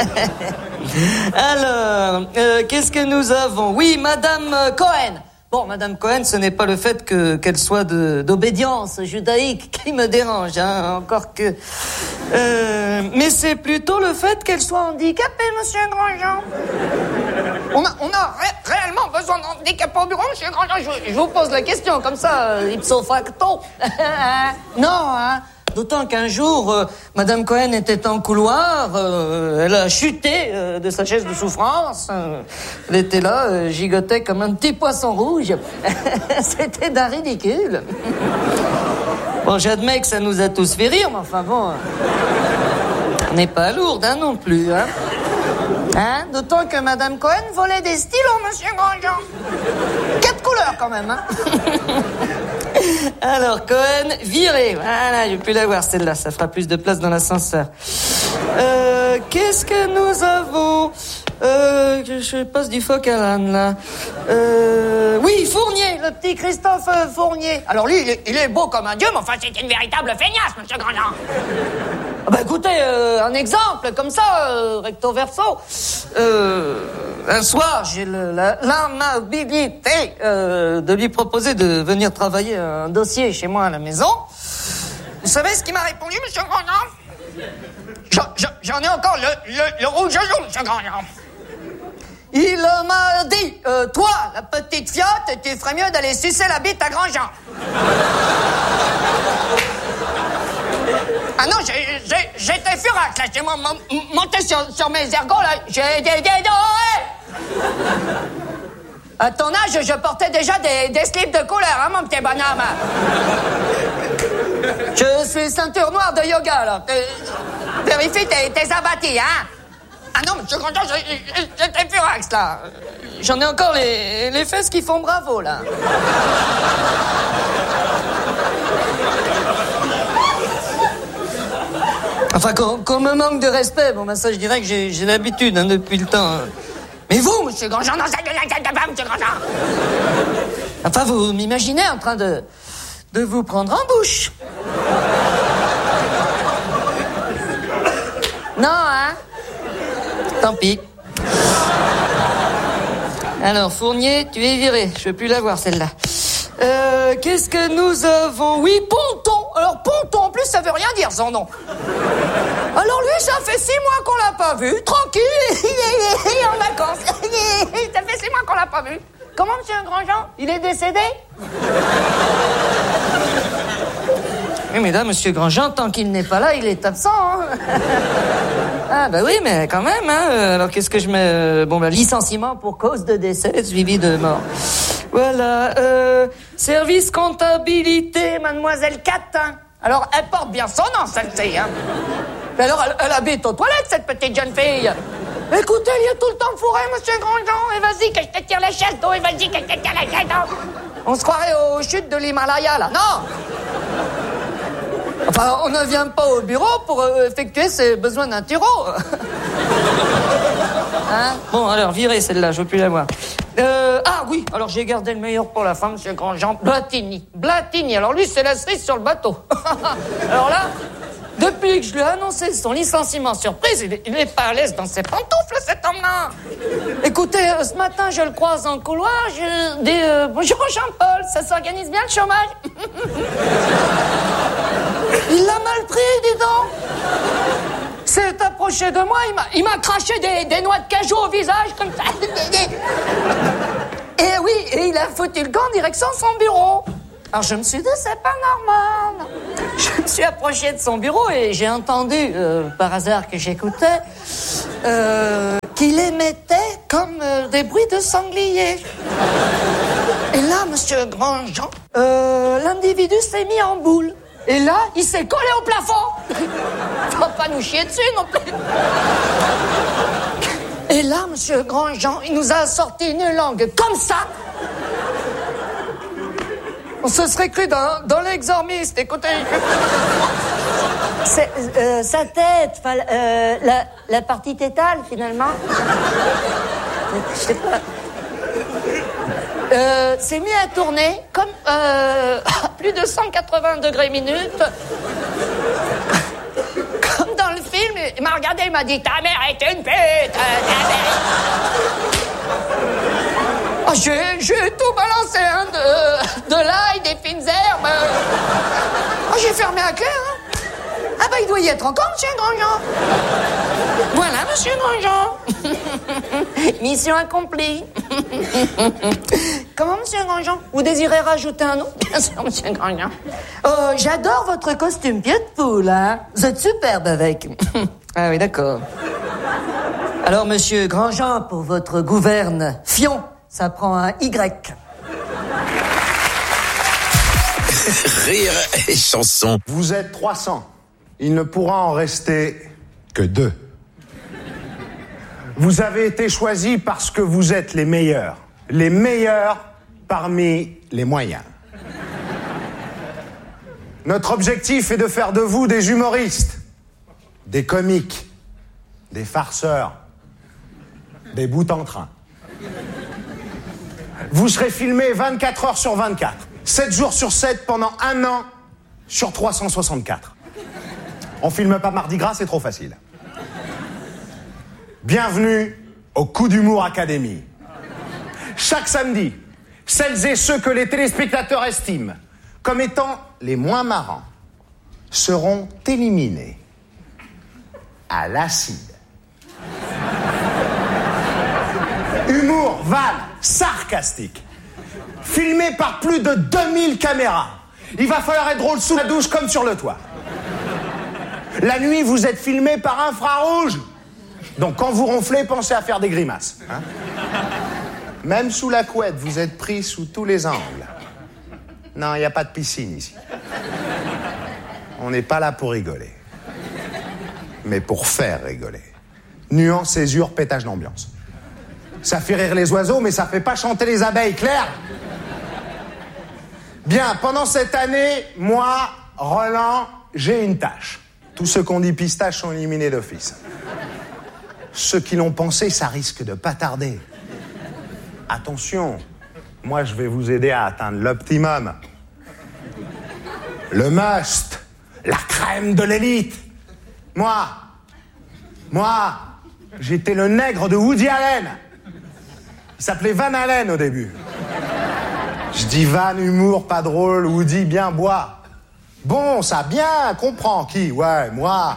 Alors, euh, qu'est-ce que nous avons? Oui, Madame Cohen. Bon, Madame Cohen, ce n'est pas le fait que qu'elle soit de, d'obédience judaïque qui me dérange, hein, encore que... Euh, mais c'est plutôt le fait qu'elle soit handicapée, Monsieur Grandjean. On a, on a ré- réellement besoin d'handicapés au bureau, Monsieur Grandjean. Je, je vous pose la question, comme ça, euh, ipso facto. Non, hein. D'autant qu'un jour, euh, Madame Cohen était en couloir, euh, elle a chuté euh, de sa chaise de souffrance. Euh, elle était là, euh, gigotait comme un petit poisson rouge. C'était d'un ridicule. Bon, j'admets que ça nous a tous fait rire, mais enfin bon... On n'est pas lourde, hein, non plus, hein. Hein? D'autant que Madame Cohen volait des stylos, Monsieur Grandjean. Quatre couleurs, quand même, hein. Alors, Cohen, viré. Voilà, j'ai pu la voir, celle-là. Ça fera plus de place dans l'ascenseur. Euh, qu'est-ce que nous avons? Euh, je passe du phoque à l'âne, là. Euh, oui, Fournier, le petit Christophe euh, Fournier. Alors lui, il est, il est beau comme un dieu, mais enfin, c'est une véritable feignasse, Monsieur Grandjean. Ah bah écoutez, euh, un exemple, comme ça, euh, recto verso. Euh, un soir, j'ai le, la, l'amabilité euh, de lui proposer de venir travailler un dossier chez moi à la maison. Vous savez ce qu'il m'a répondu, Monsieur Grandjean? J'en, j'en ai encore le, le, le rouge au jour, Monsieur Grandjean. Il m'a dit, euh, toi, la petite fiotte, tu ferais mieux d'aller sucer la bite à Grandjean. Ah non, j'ai, j'ai, j'étais furax, là, j'ai monté sur, sur mes ergots, là, j'ai des des À ton âge, je portais déjà des, des slips de couleur, hein, mon petit bonhomme. Je suis ceinture noire de yoga, là. Vérifie tes, tes abattis, hein. Ah non, Monsieur Grandjean, j'étais furax, là. J'en ai encore les, les fesses qui font bravo, là. Enfin, qu'on, qu'on me manque de respect, bon, ben ça, je dirais que j'ai, j'ai l'habitude, hein, depuis le temps. Mais vous, Monsieur Grandjean, non, c'est pas, Monsieur Grandjean. Enfin, vous m'imaginez en train de, de vous prendre en bouche. Non, hein? Tant pis. Alors, Fournier, tu es viré. Je peux plus la voir, celle-là. Euh, qu'est-ce que nous avons? Oui, Ponton. Alors, Ponton, en plus, ça veut rien dire, son nom. Alors, lui, ça fait six mois qu'on l'a pas vu. Tranquille, il est en vacances. Ça fait six mois qu'on l'a pas vu. Comment, Monsieur Grandjean? Il est décédé? Oui, mais là, Monsieur Grandjean, tant qu'il n'est pas là, il est absent, hein. Ah, bah oui, mais quand même, hein. Alors, qu'est-ce que je mets? Bon, bah, licenciement pour cause de décès suivi de mort. Voilà, euh, service comptabilité, Mademoiselle Catin. Alors, elle porte bien son nom, celle-ci, hein. Mais alors, elle, elle habite aux toilettes, cette petite jeune fille. Écoutez, il y a tout le temps fourré, Monsieur Grandjean. Et vas-y, que je te tire la chaise d'eau, et vas-y, que je te tire la chaise d'eau. On se croirait aux chutes de l'Himalaya, là. Non! Enfin, on ne vient pas au bureau pour euh, effectuer ses besoins naturaux. Hein? Bon, alors, virez celle-là, je veux plus la voir. Euh, ah oui, alors j'ai gardé le meilleur pour la fin, Monsieur Grandjean. Blatini. Blatini, alors lui, c'est la cerise sur le bateau. Alors là, depuis que je lui ai annoncé son licenciement surprise, il est, il est pas à l'aise dans ses pantoufles, cet homme-là. Écoutez, euh, ce matin, je le croise en couloir, je dis euh, bonjour Jean-Paul, ça s'organise bien le chômage? Il l'a mal pris, dis donc. S'est approché de moi, il m'a, il m'a craché des, des noix de cajou au visage, comme ça. Et oui, et il a foutu le camp en direction de son bureau. Alors je me suis dit, c'est pas normal. Je me suis approché de son bureau et j'ai entendu, euh, par hasard que j'écoutais, euh, qu'il émettait comme euh, des bruits de sanglier. Et là, Monsieur Grandjean, euh, l'individu s'est mis en boule. Et là, il s'est collé au plafond. Faut pas nous chier dessus non plus. Et là, Monsieur Grandjean, il nous a sorti une langue comme ça. On se serait cru dans, dans l'exormiste, écoutez. C'est, euh, sa tête, euh, la, la partie tétale, finalement. Je sais pas. Euh, s'est mis à tourner comme euh, à plus de cent quatre-vingts degrés minutes. Comme dans le film, il m'a regardé, il m'a dit ta mère est une pute, ta mère. Oh, j'ai, j'ai tout balancé, hein, de, de l'ail, des fines herbes. Oh, j'ai fermé la clé, hein. Ah bah il doit y être encore, Monsieur Grandjean. Voilà, Monsieur Grandjean. Mission accomplie. Comment, Monsieur Grandjean? Vous désirez rajouter un nom? Bien sûr, Monsieur Grandjean. Oh, j'adore votre costume pied de poule, hein. Vous êtes superbe avec. Ah oui, d'accord. Alors, monsieur Grandjean, pour votre gouverne Fion, ça prend un Y. Rire et chanson. Vous êtes trois cents. Il ne pourra en rester que deux. Vous avez été choisis parce que vous êtes les meilleurs. Les meilleurs parmi les moyens. Notre objectif est de faire de vous des humoristes, des comiques, des farceurs, des bouts-en-train. Vous serez filmés vingt-quatre heures sur vingt-quatre, sept jours sur sept pendant un an sur trois cent soixante-quatre. On filme pas Mardi Gras, c'est trop facile. Bienvenue au Coup d'Humour Academy. Chaque samedi, celles et ceux que les téléspectateurs estiment comme étant les moins marrants seront éliminés à l'acide. Humour, vanne, sarcastique. Filmé par plus de deux mille caméras. Il va falloir être drôle sous la douche comme sur le toit. La nuit, vous êtes filmé par infrarouge. Donc quand vous ronflez, pensez à faire des grimaces. Hein ? Même sous la couette, vous êtes pris sous tous les angles. Non, il n'y a pas de piscine ici. On n'est pas là pour rigoler. Mais pour faire rigoler. Nuance, césure, pétage d'ambiance. Ça fait rire les oiseaux, mais ça fait pas chanter les abeilles, clair ? Bien, pendant cette année, moi, Roland, j'ai une tâche. Tous ceux qu'on dit pistache sont éliminés d'office. Ceux qui l'ont pensé, ça risque de pas tarder. Attention, moi je vais vous aider à atteindre l'optimum. Le must, la crème de l'élite. Moi, moi, j'étais le nègre de Woody Allen. Il s'appelait Van Allen au début. Je dis Van, humour, pas drôle, Woody, bien bois. Bon, ça, bien, comprends qui? Ouais, moi.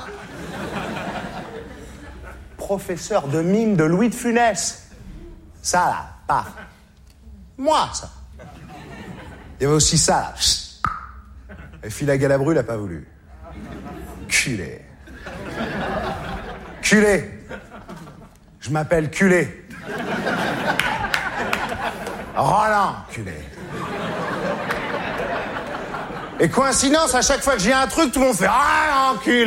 Professeur de mime de Louis de Funès. Ça, là, pas. Moi, ça. Il y avait aussi ça, là. Et Phila Galabru, il a pas voulu. Culé. Culé. Je m'appelle Culé. Roland, culé. Et coïncidence, à chaque fois que j'ai un truc, tout le monde fait « Ah, enculé !»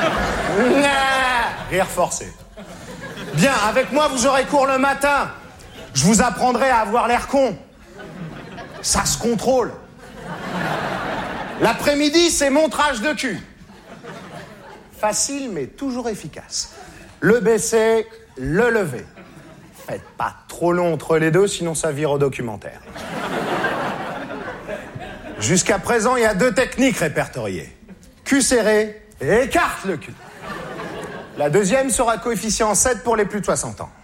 Rire forcé. Bien, avec moi, vous aurez cours le matin. Je vous apprendrai à avoir l'air con. Ça se contrôle. L'après-midi, c'est montrage de cul. Facile, mais toujours efficace. Le baisser, le lever. Faites pas trop long entre les deux, sinon ça vire au documentaire. Jusqu'à présent, il y a deux techniques répertoriées. Cul serré et écarte le cul. La deuxième sera coefficient sept pour les plus de soixante ans.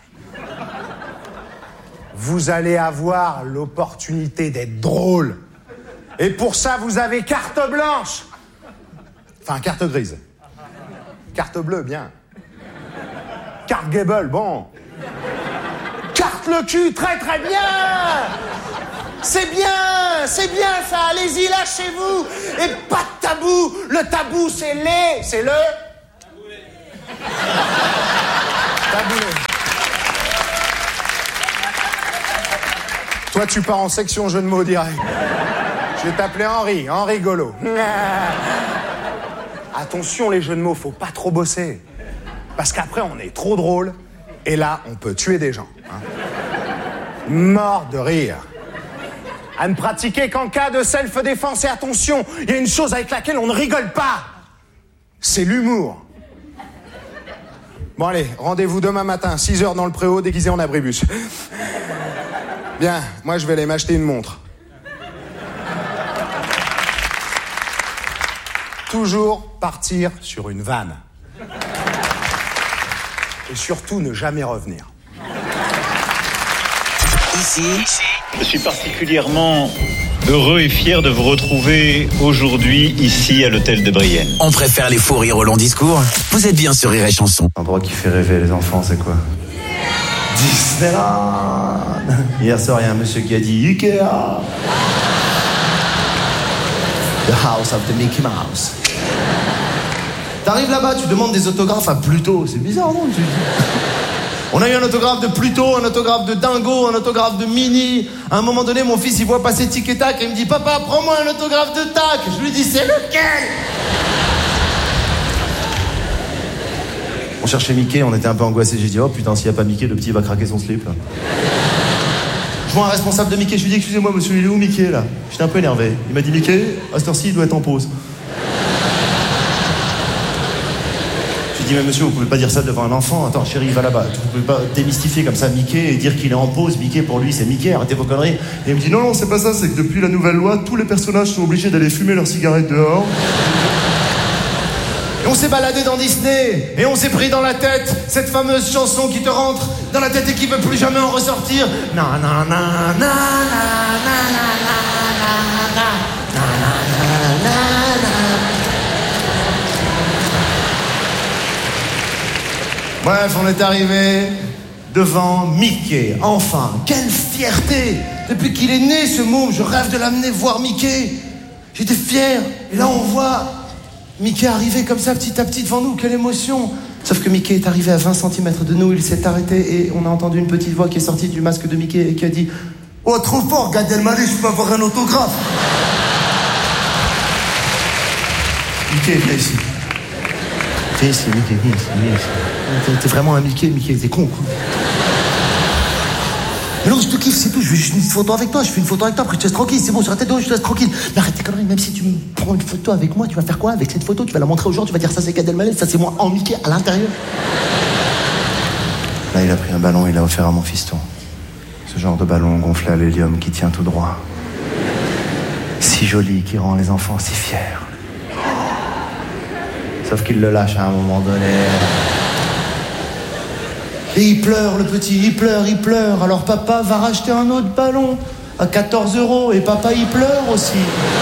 Vous allez avoir l'opportunité d'être drôle. Et pour ça, vous avez carte blanche. Enfin, carte grise. Carte bleue, bien. Carte Gable, bon. Carte le cul, très très bien. C'est bien, c'est bien ça, allez-y, lâchez-vous. Et pas de tabou, le tabou c'est les, c'est le... Taboulé. Toi tu pars en section jeu de mots direct. Je vais t'appeler Henri, Henri Golo. Attention les jeux de mots, faut pas trop bosser. Parce qu'après on est trop drôle, et là on peut tuer des gens. Hein. Mort de rire. À ne pratiquer qu'en cas de self-défense. Et attention, il y a une chose avec laquelle on ne rigole pas. C'est l'humour. Bon allez, rendez-vous demain matin, six heures dans le préau, déguisé en abribus. Bien, moi je vais aller m'acheter une montre. Toujours partir sur une vanne. Et surtout ne jamais revenir. Ici, je suis particulièrement heureux et fier de vous retrouver aujourd'hui ici à l'hôtel de Brienne. On préfère les faux rires au long discours. Vous êtes bien sur Rire et Chanson. L'endroit qui fait rêver les enfants, c'est quoi? Disneyland. Hier soir, il y a un monsieur qui a dit Ikea. The house of the Mickey Mouse. T'arrives là-bas, tu demandes des autographes à Pluto. C'est bizarre, non? Tu... On a eu un autographe de Pluto, un autographe de Dingo, un autographe de Mini. À un moment donné, mon fils, il voit passer Tic et Tac et il me dit « Papa, prends-moi un autographe de Tac !» Je lui dis « C'est lequel ?» On cherchait Mickey, on était un peu angoissés. J'ai dit « Oh putain, s'il n'y a pas Mickey, le petit va craquer son slip. » Je vois un responsable de Mickey, je lui dis « Excusez-moi, monsieur, il est où Mickey, là ?» J'étais un peu énervé. Il m'a dit « Mickey, à cette heure-ci, il doit être en pause. » Je lui dis « Mais monsieur, vous pouvez pas dire ça devant un enfant. Attends, chérie, il va là-bas. Vous pouvez pas démystifier comme ça Mickey et dire qu'il est en pause. Mickey, pour lui, c'est Mickey. Arrêtez vos conneries. » Et il me dit « Non, non, c'est pas ça. C'est que depuis la nouvelle loi, tous les personnages sont obligés d'aller fumer leurs cigarettes dehors. » Et on s'est baladé dans Disney et on s'est pris dans la tête cette fameuse chanson qui te rentre dans la tête et qui veut plus jamais en ressortir. Na na na na na na na na na na. Bref, on est arrivé devant Mickey. Enfin, quelle fierté! Depuis qu'il est né, ce môme, je rêve de l'amener voir Mickey. J'étais fier. Et là, on voit Mickey arriver comme ça, petit à petit, devant nous. Quelle émotion! Sauf que Mickey est arrivé à vingt centimètres de nous, il s'est arrêté et on a entendu une petite voix qui est sortie du masque de Mickey et qui a dit « Oh, trop fort, Gad Elmaleh, je peux avoir un autographe !» Mickey, viens ici. Viens ici, Mickey, viens ici, viens ici. T'es vraiment un Mickey, Mickey, t'es con, quoi. Mais non, je te kiffe, c'est tout. Je veux juste une photo avec toi. Je fais une photo avec toi, après je te laisse tranquille. C'est bon, sur la tête de haut, je te laisse tranquille. Mais arrête tes conneries, même si tu me prends une photo avec moi, tu vas faire quoi avec cette photo? Tu vas la montrer aux gens, tu vas dire ça c'est Gad Elmaleh, ça c'est moi en Mickey à l'intérieur. Là, il a pris un ballon, il l'a offert à mon fiston. Ce genre de ballon gonflé à l'hélium qui tient tout droit. Si joli, qui rend les enfants si fiers. Sauf qu'il le lâche à un moment donné. Et il pleure, le petit, il pleure, il pleure. Alors papa va racheter un autre ballon à quatorze euros. Et papa, il pleure aussi.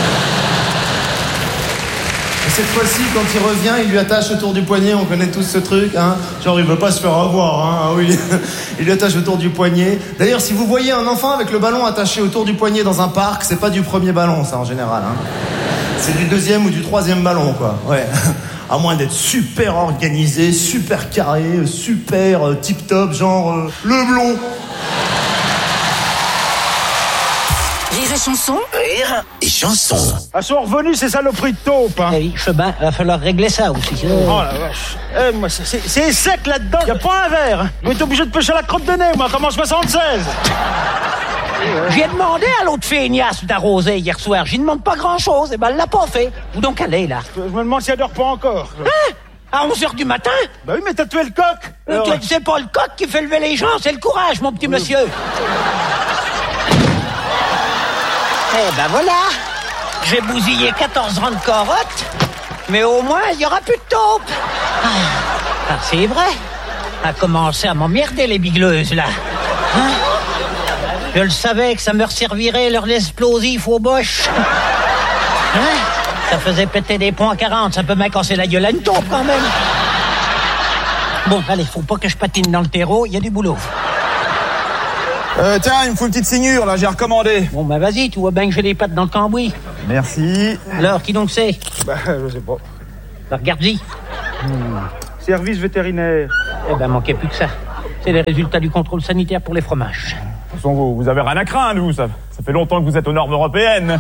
Et cette fois-ci, quand il revient, il lui attache autour du poignet. On connaît tous ce truc, hein. Genre, il veut pas se faire avoir, hein. Ah oui. Il lui attache autour du poignet. D'ailleurs, si vous voyez un enfant avec le ballon attaché autour du poignet dans un parc, c'est pas du premier ballon, ça, en général, hein. C'est du deuxième ou du troisième ballon, quoi. Ouais. À moins d'être super organisé, super carré, super euh, tip-top, genre euh, le blond. Rire et chanson. Rire et chanson. Elles sont revenues ces saloperies de taupe, hein. Eh oui, Chebin, il va falloir régler ça aussi. Oh la vache. Eh, moi, c'est, c'est, c'est sec là-dedans. Y a pas un verre. Hein. Je vais être obligé de pêcher à la crotte de nez, moi, comme en soixante-seize. J'ai demandé à l'autre feignasse d'arroser hier soir. J'y demande pas grand-chose. Et ben, elle l'a pas fait. Où donc elle est, là? Je me demande si elle dort pas encore. Hein? À onze heures du matin? Bah oui, mais t'as tué le coq. Euh, Alors... C'est pas le coq qui fait lever les gens, c'est le courage, mon petit oui. monsieur. Eh ben voilà. J'ai bousillé quatorze rangs de carottes, mais au moins, il y aura plus de taupe. Ah, ah, c'est vrai. A commencé à m'emmerder, les bigleuses, là. Hein? Je le savais que ça me resservirait leur explosif au boche. Hein? Ça faisait péter des points quarante, ça peut m'a casser la gueule à une taupe quand même. Bon, allez, faut pas que je patine dans le terreau, il y a du boulot. Euh, tiens, il me faut une petite signure, là, j'ai recommandé. Bon, bah vas-y, tu vois bien que j'ai les pattes dans le cambouis. Merci. Alors, qui donc c'est? Bah, je sais pas. Bah, regarde-y. Hmm. Service vétérinaire. Eh ben, manquait plus que ça. C'est les résultats du contrôle sanitaire pour les fromages. De toute façon, vous, vous avez rien à craindre, vous. Ça, ça fait longtemps que vous êtes aux normes européennes.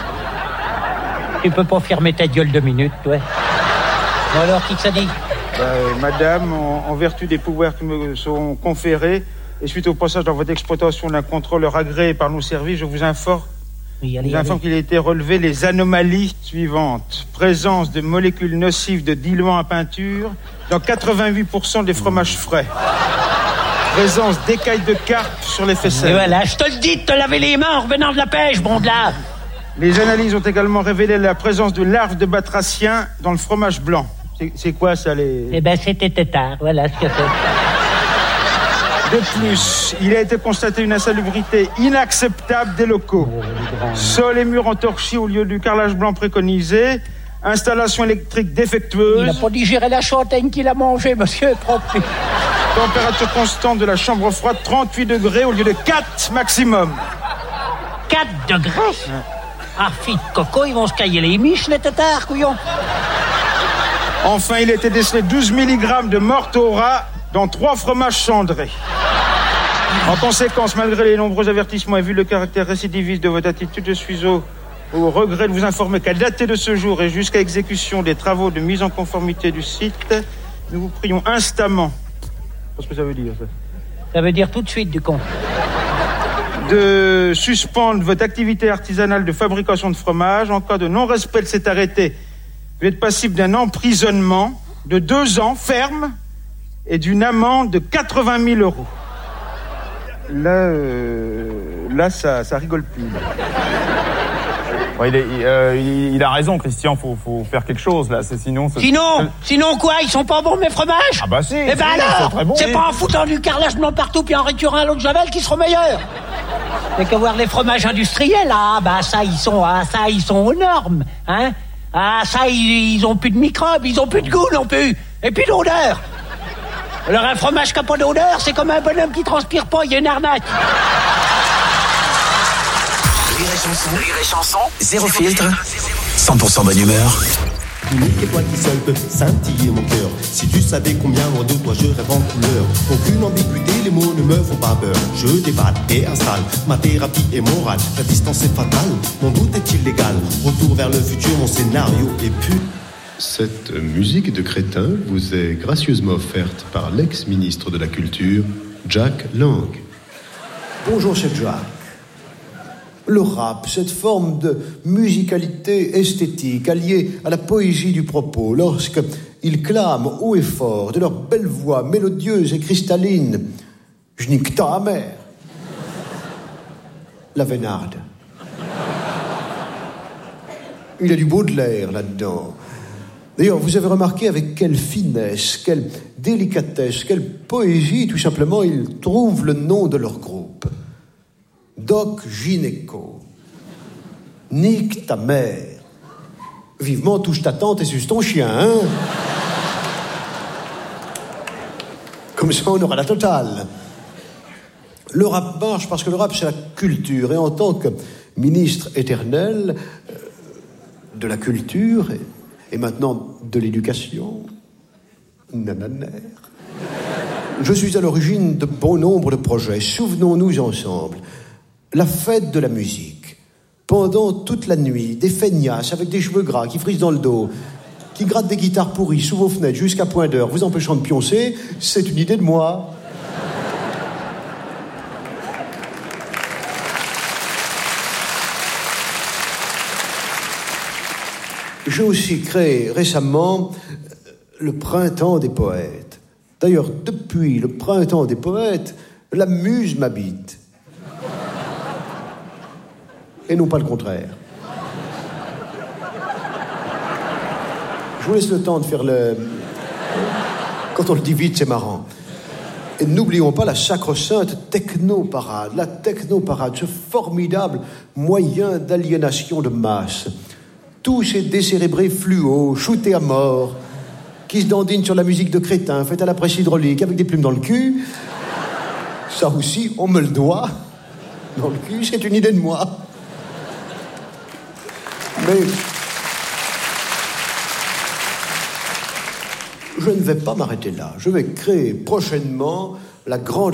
Tu peux pas fermer ta gueule deux minutes, toi. Bon alors, qui que ça dit? Bah, euh, madame, en, en vertu des pouvoirs qui me sont conférés, et suite au passage dans votre exploitation d'un contrôleur agréé par nos services, je vous informe, oui, allez, je vous informe qu'il a été relevé les anomalies suivantes. Présence de molécules nocives de diluant à peinture dans quatre-vingt-huit pour cent des fromages frais. Présence d'écailles de carpe sur les faisselles. Et voilà, je te le dis de te laver les mains en revenant de la pêche, bon de là. Les analyses ont également révélé la présence de larves de batraciens dans le fromage blanc. C'est, c'est quoi ça, les... Eh ben, c'était tétard, voilà ce que c'est. De plus, il a été constaté une insalubrité inacceptable des locaux. Sol et murs entorchis au lieu du carrelage blanc préconisé. Installation électrique défectueuse. Il n'a pas digéré la châtaigne qu'il a mangée, monsieur, propre. Température constante de la chambre froide, trente-huit degrés au lieu de quatre maximum. quatre degrés? Ouais. Ah, fille de coco, ils vont se cailler les miches, les tétards, couillons. Enfin, il a été décelé douze milligrammes de mortora dans trois fromages cendrés. En conséquence, malgré les nombreux avertissements et vu le caractère récidiviste de votre attitude, je suis au, au regret de vous informer qu'à dater de ce jour et jusqu'à exécution des travaux de mise en conformité du site, nous vous prions instamment. Qu'est-ce que ça veut dire, ça? Ça veut dire tout de suite, du con. De suspendre votre activité artisanale de fabrication de fromage. En cas de non-respect de cet arrêté, vous êtes passible d'un emprisonnement de deux ans ferme et d'une amende de quatre-vingt mille euros. Là, euh, là, ça, ça rigole plus. Là. Ouais, il, est, il, euh, il, il a raison, Christian. Faut, faut faire quelque chose là. C'est sinon. C'est... Sinon, sinon quoi? Ils sont pas bons mes fromages? Ah bah si. Eh ben si, alors, c'est, très bon, c'est oui. pas en foutant du carrelage blanc partout puis en récurant à l'eau de Javel qui seront meilleurs. Mais qu'à voir les fromages industriels, ah bah ça ils sont, ah ça ils sont aux normes, hein. Ah ça ils, ils ont plus de microbes, ils ont plus de goût non plus, et puis d'odeur. Alors un fromage qui n'a pas d'odeur, c'est comme un bonhomme qui transpire pas, il y a une arnaque. Rire et chanson, Rire et chanson, zéro filtre, cent pour cent bonne humeur. Unique et toi qui seul peux scintiller mon cœur. Si tu savais combien loin de toi je rêve en couleur. Aucune ambiguïté, les mots ne me font pas peur. Je déballe et installe ma thérapie est morale. La distance est fatale, mon doute est illégal. Retour vers le futur, mon scénario est pu. Cette musique de crétin vous est gracieusement offerte par l'ex-ministre de la Culture, Jack Lang. Bonjour, chef Jacques. Le rap, cette forme de musicalité esthétique alliée à la poésie du propos, lorsqu'ils clament haut et fort de leur belle voix mélodieuse et cristalline, je nique ta mère. La Vénarde. Il y a du Baudelaire là-dedans. D'ailleurs, vous avez remarqué avec quelle finesse, quelle délicatesse, quelle poésie, tout simplement, ils trouvent le nom de leur groupe. Doc Gynéco. Nique ta mère. Vivement touche ta tante et suce ton chien, hein? Comme ça, on aura la totale. Le rap marche parce que le rap, c'est la culture. Et en tant que ministre éternel euh, de la culture et, et maintenant de l'éducation, nananaire, je suis à l'origine de bon nombre de projets. Souvenons-nous ensemble. La fête de la musique. Pendant toute la nuit, des feignasses avec des cheveux gras qui frisent dans le dos, qui grattent des guitares pourries sous vos fenêtres jusqu'à point d'heure, vous empêchant de pioncer, c'est une idée de moi. J'ai aussi créé récemment le Printemps des poètes. D'ailleurs, depuis le Printemps des poètes, la muse m'habite. Et non pas le contraire. Je vous laisse le temps de faire le... Quand on le dit vite, c'est marrant. Et n'oublions pas la sacro-sainte technoparade. La technoparade, ce formidable moyen d'aliénation de masse. Tous ces décérébrés fluos, shootés à mort, qui se dandinent sur la musique de crétin, faite à la presse hydraulique, avec des plumes dans le cul. Ça aussi, on me le doit. Dans le cul, c'est une idée de moi. Mais je ne vais pas m'arrêter là. Je vais créer prochainement la grande